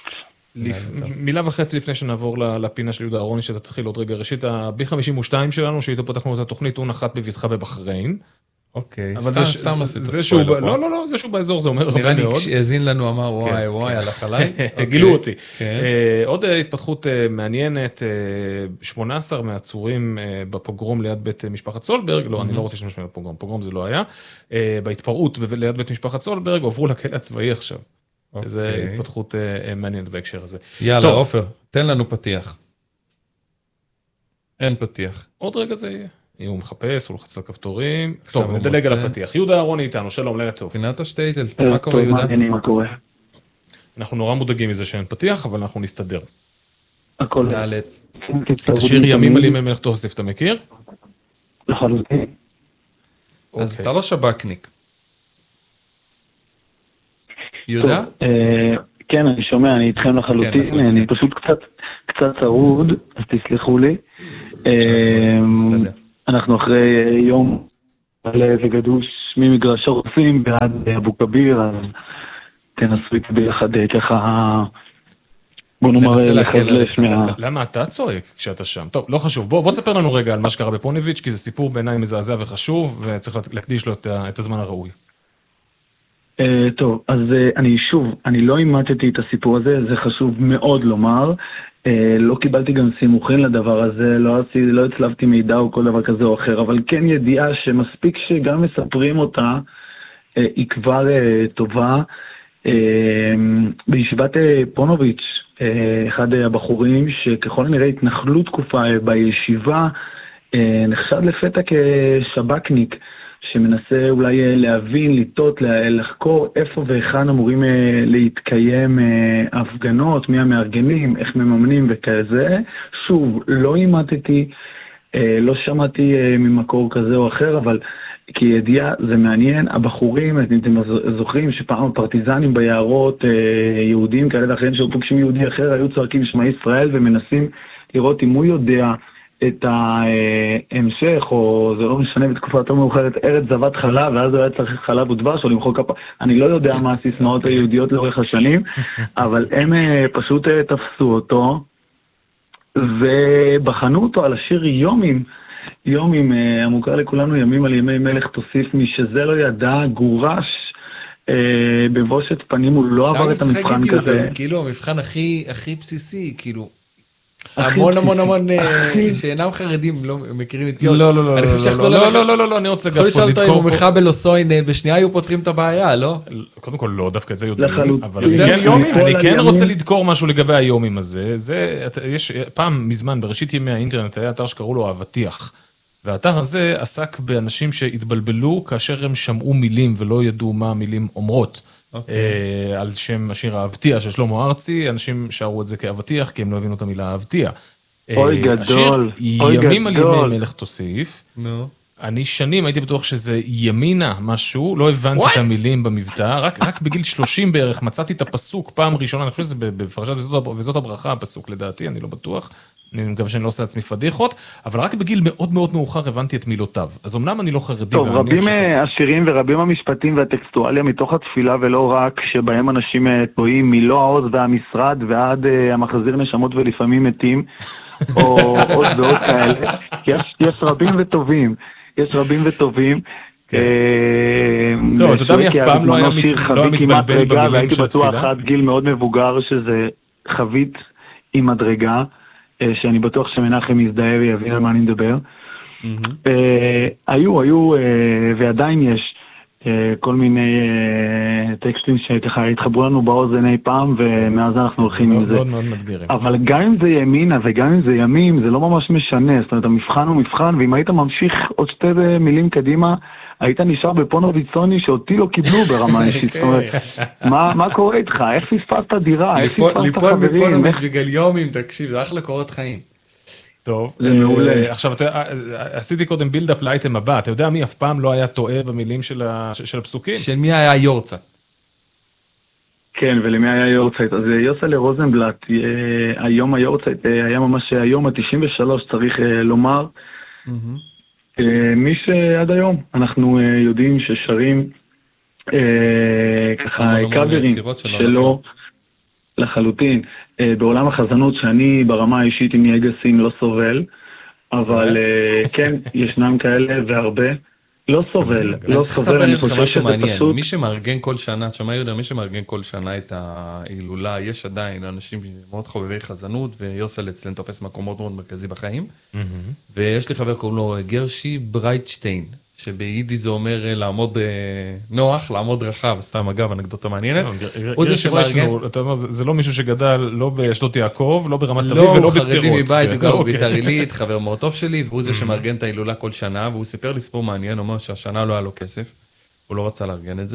מילה וחצי לפני שנעבור לפינה של יהודה אהרוני, שתתחיל עוד רגע ראשית, ה-B52 שלנו, שאיתו פתחנו את התוכנית, הוא נחת בבטחה בבחריין, אוקיי, אבל סתם עשית זה ספוילר. שהוא, לא, זה שהוא באזור, זה אומר הרבה מאוד. נראה לי כשהזין לנו אמר וואי, הלך עליי. גילו אותי. עוד התפתחות מעניינת, 18 מהעצורים בפוגרום ליד בית משפחת סולברג, לא, אני לא רוצה להשתמש בפוגרום, פוגרום זה לא היה, בהתפרעות ליד בית משפחת סולברג, עברו לכלא הצבאי עכשיו. זו התפתחות מעניינת בהקשר הזה. יאללה, עופר, תן לנו פתיח. אין פתיח. עוד רגע זה יהיה. הוא מחפש, הוא לוחץ לכפתורים. טוב, נדלג על הפתיח. יהודה אהרוני איתנו, שלום, לילה טוב. פינת השטייטל, מה קורה יהודה? מה קורה? אנחנו נורא מודאגים מזה שאין פתיח, אבל אנחנו נסתדר. הכל. נאלץ. את השיר ימים על ימי מלך תוסיף, אתה מכיר? לחלוטין. אז אתה לא שבקניק. יהודה? כן, אני שומע, אני איתכם לחלוטין, אני פשוט קצת צרוד, אז תסלחו לי. אנחנו אחרי יום מלא וגדוש ממגרש הרופאים ועד אבו כביר, אז תנסו איתי ביחד ככה, בוא נאמר לחזלש מה... למה אתה צועק כשאתה שם? טוב, לא חשוב, בוא תספר לנו רגע על מה שקרה בפוניביץ', כי זה סיפור בעיניי מזעזע וחשוב, וצריך להקדיש לו את הזמן הראוי. טוב, אז אני לא אימתתי את הסיפור הזה, זה חשוב מאוד לומר, לא קיבלתי גם סימוכין לדבר הזה, לא הצלבתי מידע או כל דבר כזה או אחר, אבל כן ידיעה שמספיק שגם מספרים אותה, היא כבר טובה. בישיבת פונוביץ', אחד הבחורים שככל הנראה התנחלו תקופה בישיבה, נחשד לפתע כשבקניק, שמנסה אולי להבין, לטעות, לחקור איפה ואיכן אמורים להתקיים הפגנות, מי המארגנים, איך מממנים וכזה. שוב, לא אימתתי, לא שמעתי ממקור כזה או אחר, אבל כידיעה זה מעניין. הבחורים, אתם זוכרים שפעם הפרטיזנים ביערות, יהודים כאלה ואחרים שהיו פוגשים יהודי אחר, היו צועקים שמע ישראל ומנסים לראות אם הוא יודע את ההמשך, או זה לא משנה בתקופה יותר מאוחרת, ארץ זבת חלב, ואז הוא היה צריך חלב ודבש, או למחוא כפה. אני לא יודע מה הסיסמאות היהודיות לאורך השנים, אבל הם פשוט תפסו אותו, ובחנו אותו על השיר יומים, המוכר לכולנו, ימים על ימי מלך תוסיף, מי שזה לא ידע, גורש, בבושת פנים, הוא לא עבר את המבחן כזה. זה כאילו המבחן הכי בסיסי, כאילו, המון שאינם חרדים לא מכירים את יוד. לא, אני רוצה יכול לשאול אותו אם הוא מחבל או סוין, בשנייה היו פותרים את הבעיה, לא? קודם כל לא, דווקא את זה יודעים, אבל אני כן רוצה לדקור משהו לגבי היומים הזה. יש פעם מזמן בראשית ימי האינטרנט היה אתר שקראו לו אבטיח, והאתר הזה עסק באנשים שהתבלבלו כאשר הם שמעו מילים ולא ידעו מה המילים אומרות. על שם השיר האבטיח של שלמה ארצי, אנשים שרו את זה כאבטיח כי הם לא הבינו את המילה האבטיח. אוי גדול, השיר ימים על ימי מלך תוסיף, אני שנים הייתי בטוח שזה ימינה משהו, לא הבנתי את המילים במבטא, רק בגיל 30 בערך מצאתי את הפסוק פעם ראשונה, אני חושב שזה בפרשת וזאת הברכה הפסוק לדעתי, אני לא בטוח, אני מקווה שאני לא עושה עצמי פדיחות, אבל רק בגיל מאוד מאוד מאוחר הבנתי את מילותיו. אז אמנם אני לא חרדי. טוב, רבים השירים ורבים המשפטים והטקסטואליה מתוך התפילה ולא רק, שבהם אנשים טועים מלא העוז והמשרד ועד המחזיר נשמות ולפעמים מתים, או עוד ועוד כאלה. יש רבים וטובים. טוב, אתה יודע מי אף פעם לא היה מתבלבל במילים של התפילה? הייתי בטוח עד גיל מאוד מבוגר שזה חבית עם מדרגה, שאני בטוח שמנחם יזדהה ויבין על מה אני מדבר. היו ועדיין יש כל מיני טקסטים שככה התחברו לנו באוזן אי פעם, ומאז אנחנו הולכים עם זה. מאוד מאוד מדגירים. אבל גם אם זה ימינה וגם אם זה ימים, זה לא ממש משנה. זאת אומרת, המבחן הוא מבחן, ואם היית ממשיך עוד שתי מילים קדימה, היית נשאר בפונוביץ' סוני שאותי לא קיבלו ברמה אישית. זאת אומרת, מה קורה איתך? איך פספסת דירה? איך פספסת חברים? ליפול בפונוביץ' בגלל יומים, תקשיב, זה אחלה קורות חיים. טוב, זה מעולה. עכשיו, עשיתי קודם בילדאפ לאייטם הבא, אתה יודע מי אף פעם לא היה טועה במילים של הפסוקים? של מי היה יורצייט? כן, ולמי היה יורצייט? אז יוסלה רוזנבלט, היום היורצייט היה ממש היום ה-93 צריך לומר, מי שעד היום אנחנו יודעים ששרים ככה קאברים שלו לחלוטין, בעולם החזנות שאני ברמה האישית עם יגסים לא סובל, אבל כן, ישנם כאלה והרבה, לא סובל, לא סובל, אני חושב שזה פשוט... מי שמארגן כל שנה, תשמע יהודה, מי שמארגן כל שנה את ההילולה, יש עדיין אנשים מאוד חובבי חזנות, ויוסל אצלנו תופס מקומות מאוד מרכזי בחיים, ויש לי חבר קוראים לו גרשי ברייטשטיין, שביידי זה אומר לעמוד נוח, לעמוד רחב, סתם אגב, אנקדוטה מעניינת. הוא זה שמארגן... זה לא מישהו שגדל לא בשדות יעקב, לא ברמת אביב ולא בשדרות. לא, הוא חרדי מבית, הוא גר בביתר עילית, חבר מאוד טוב שלי, והוא זה שמארגן את ההילולה כל שנה, והוא סיפר לי סיפור מעניין, הוא אומר שהשנה לא היה לו כסף, הוא לא רצה לארגן את זה,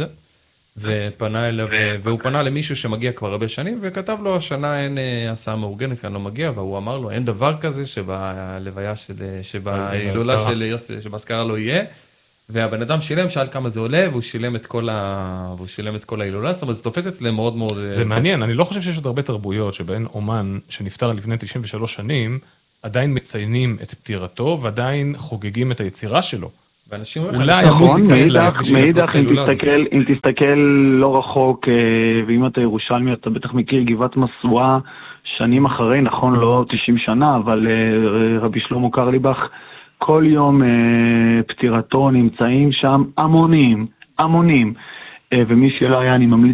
והוא פנה למישהו שמגיע כבר הרבה שנים, וכתב לו, השנה אין הסעה מאורגנת, כאן לא מגיע, והוא אמר לו, אין דבר כזה שבהלוויה שבהילולה של יוסי, שבהזכרה לא יהיה, והבן אדם שילם, שאל כמה זה עולה, והוא שילם את כל ההילולה, זאת אומרת, זה תופס אצלם מאוד מאוד... זה מעניין, אני לא חושב שיש עוד הרבה תרבויות, שבהן אומן שנפטר לפני 93 שנים, עדיין מציינים את פטירתו, ועדיין חוגגים את היצירה שלו. אולי המוזיקה מאידך, אם תסתכל לא רחוק, ואם אתה ירושלמי, אתה בטח מכיר גבעת מסועה, שנים אחרי, נכון, לא 90 שנה, אבל רבי שלמה קרליבך, כל יום פטירתו נמצאים שם המונים, ומי שלא היה, אני ממליץ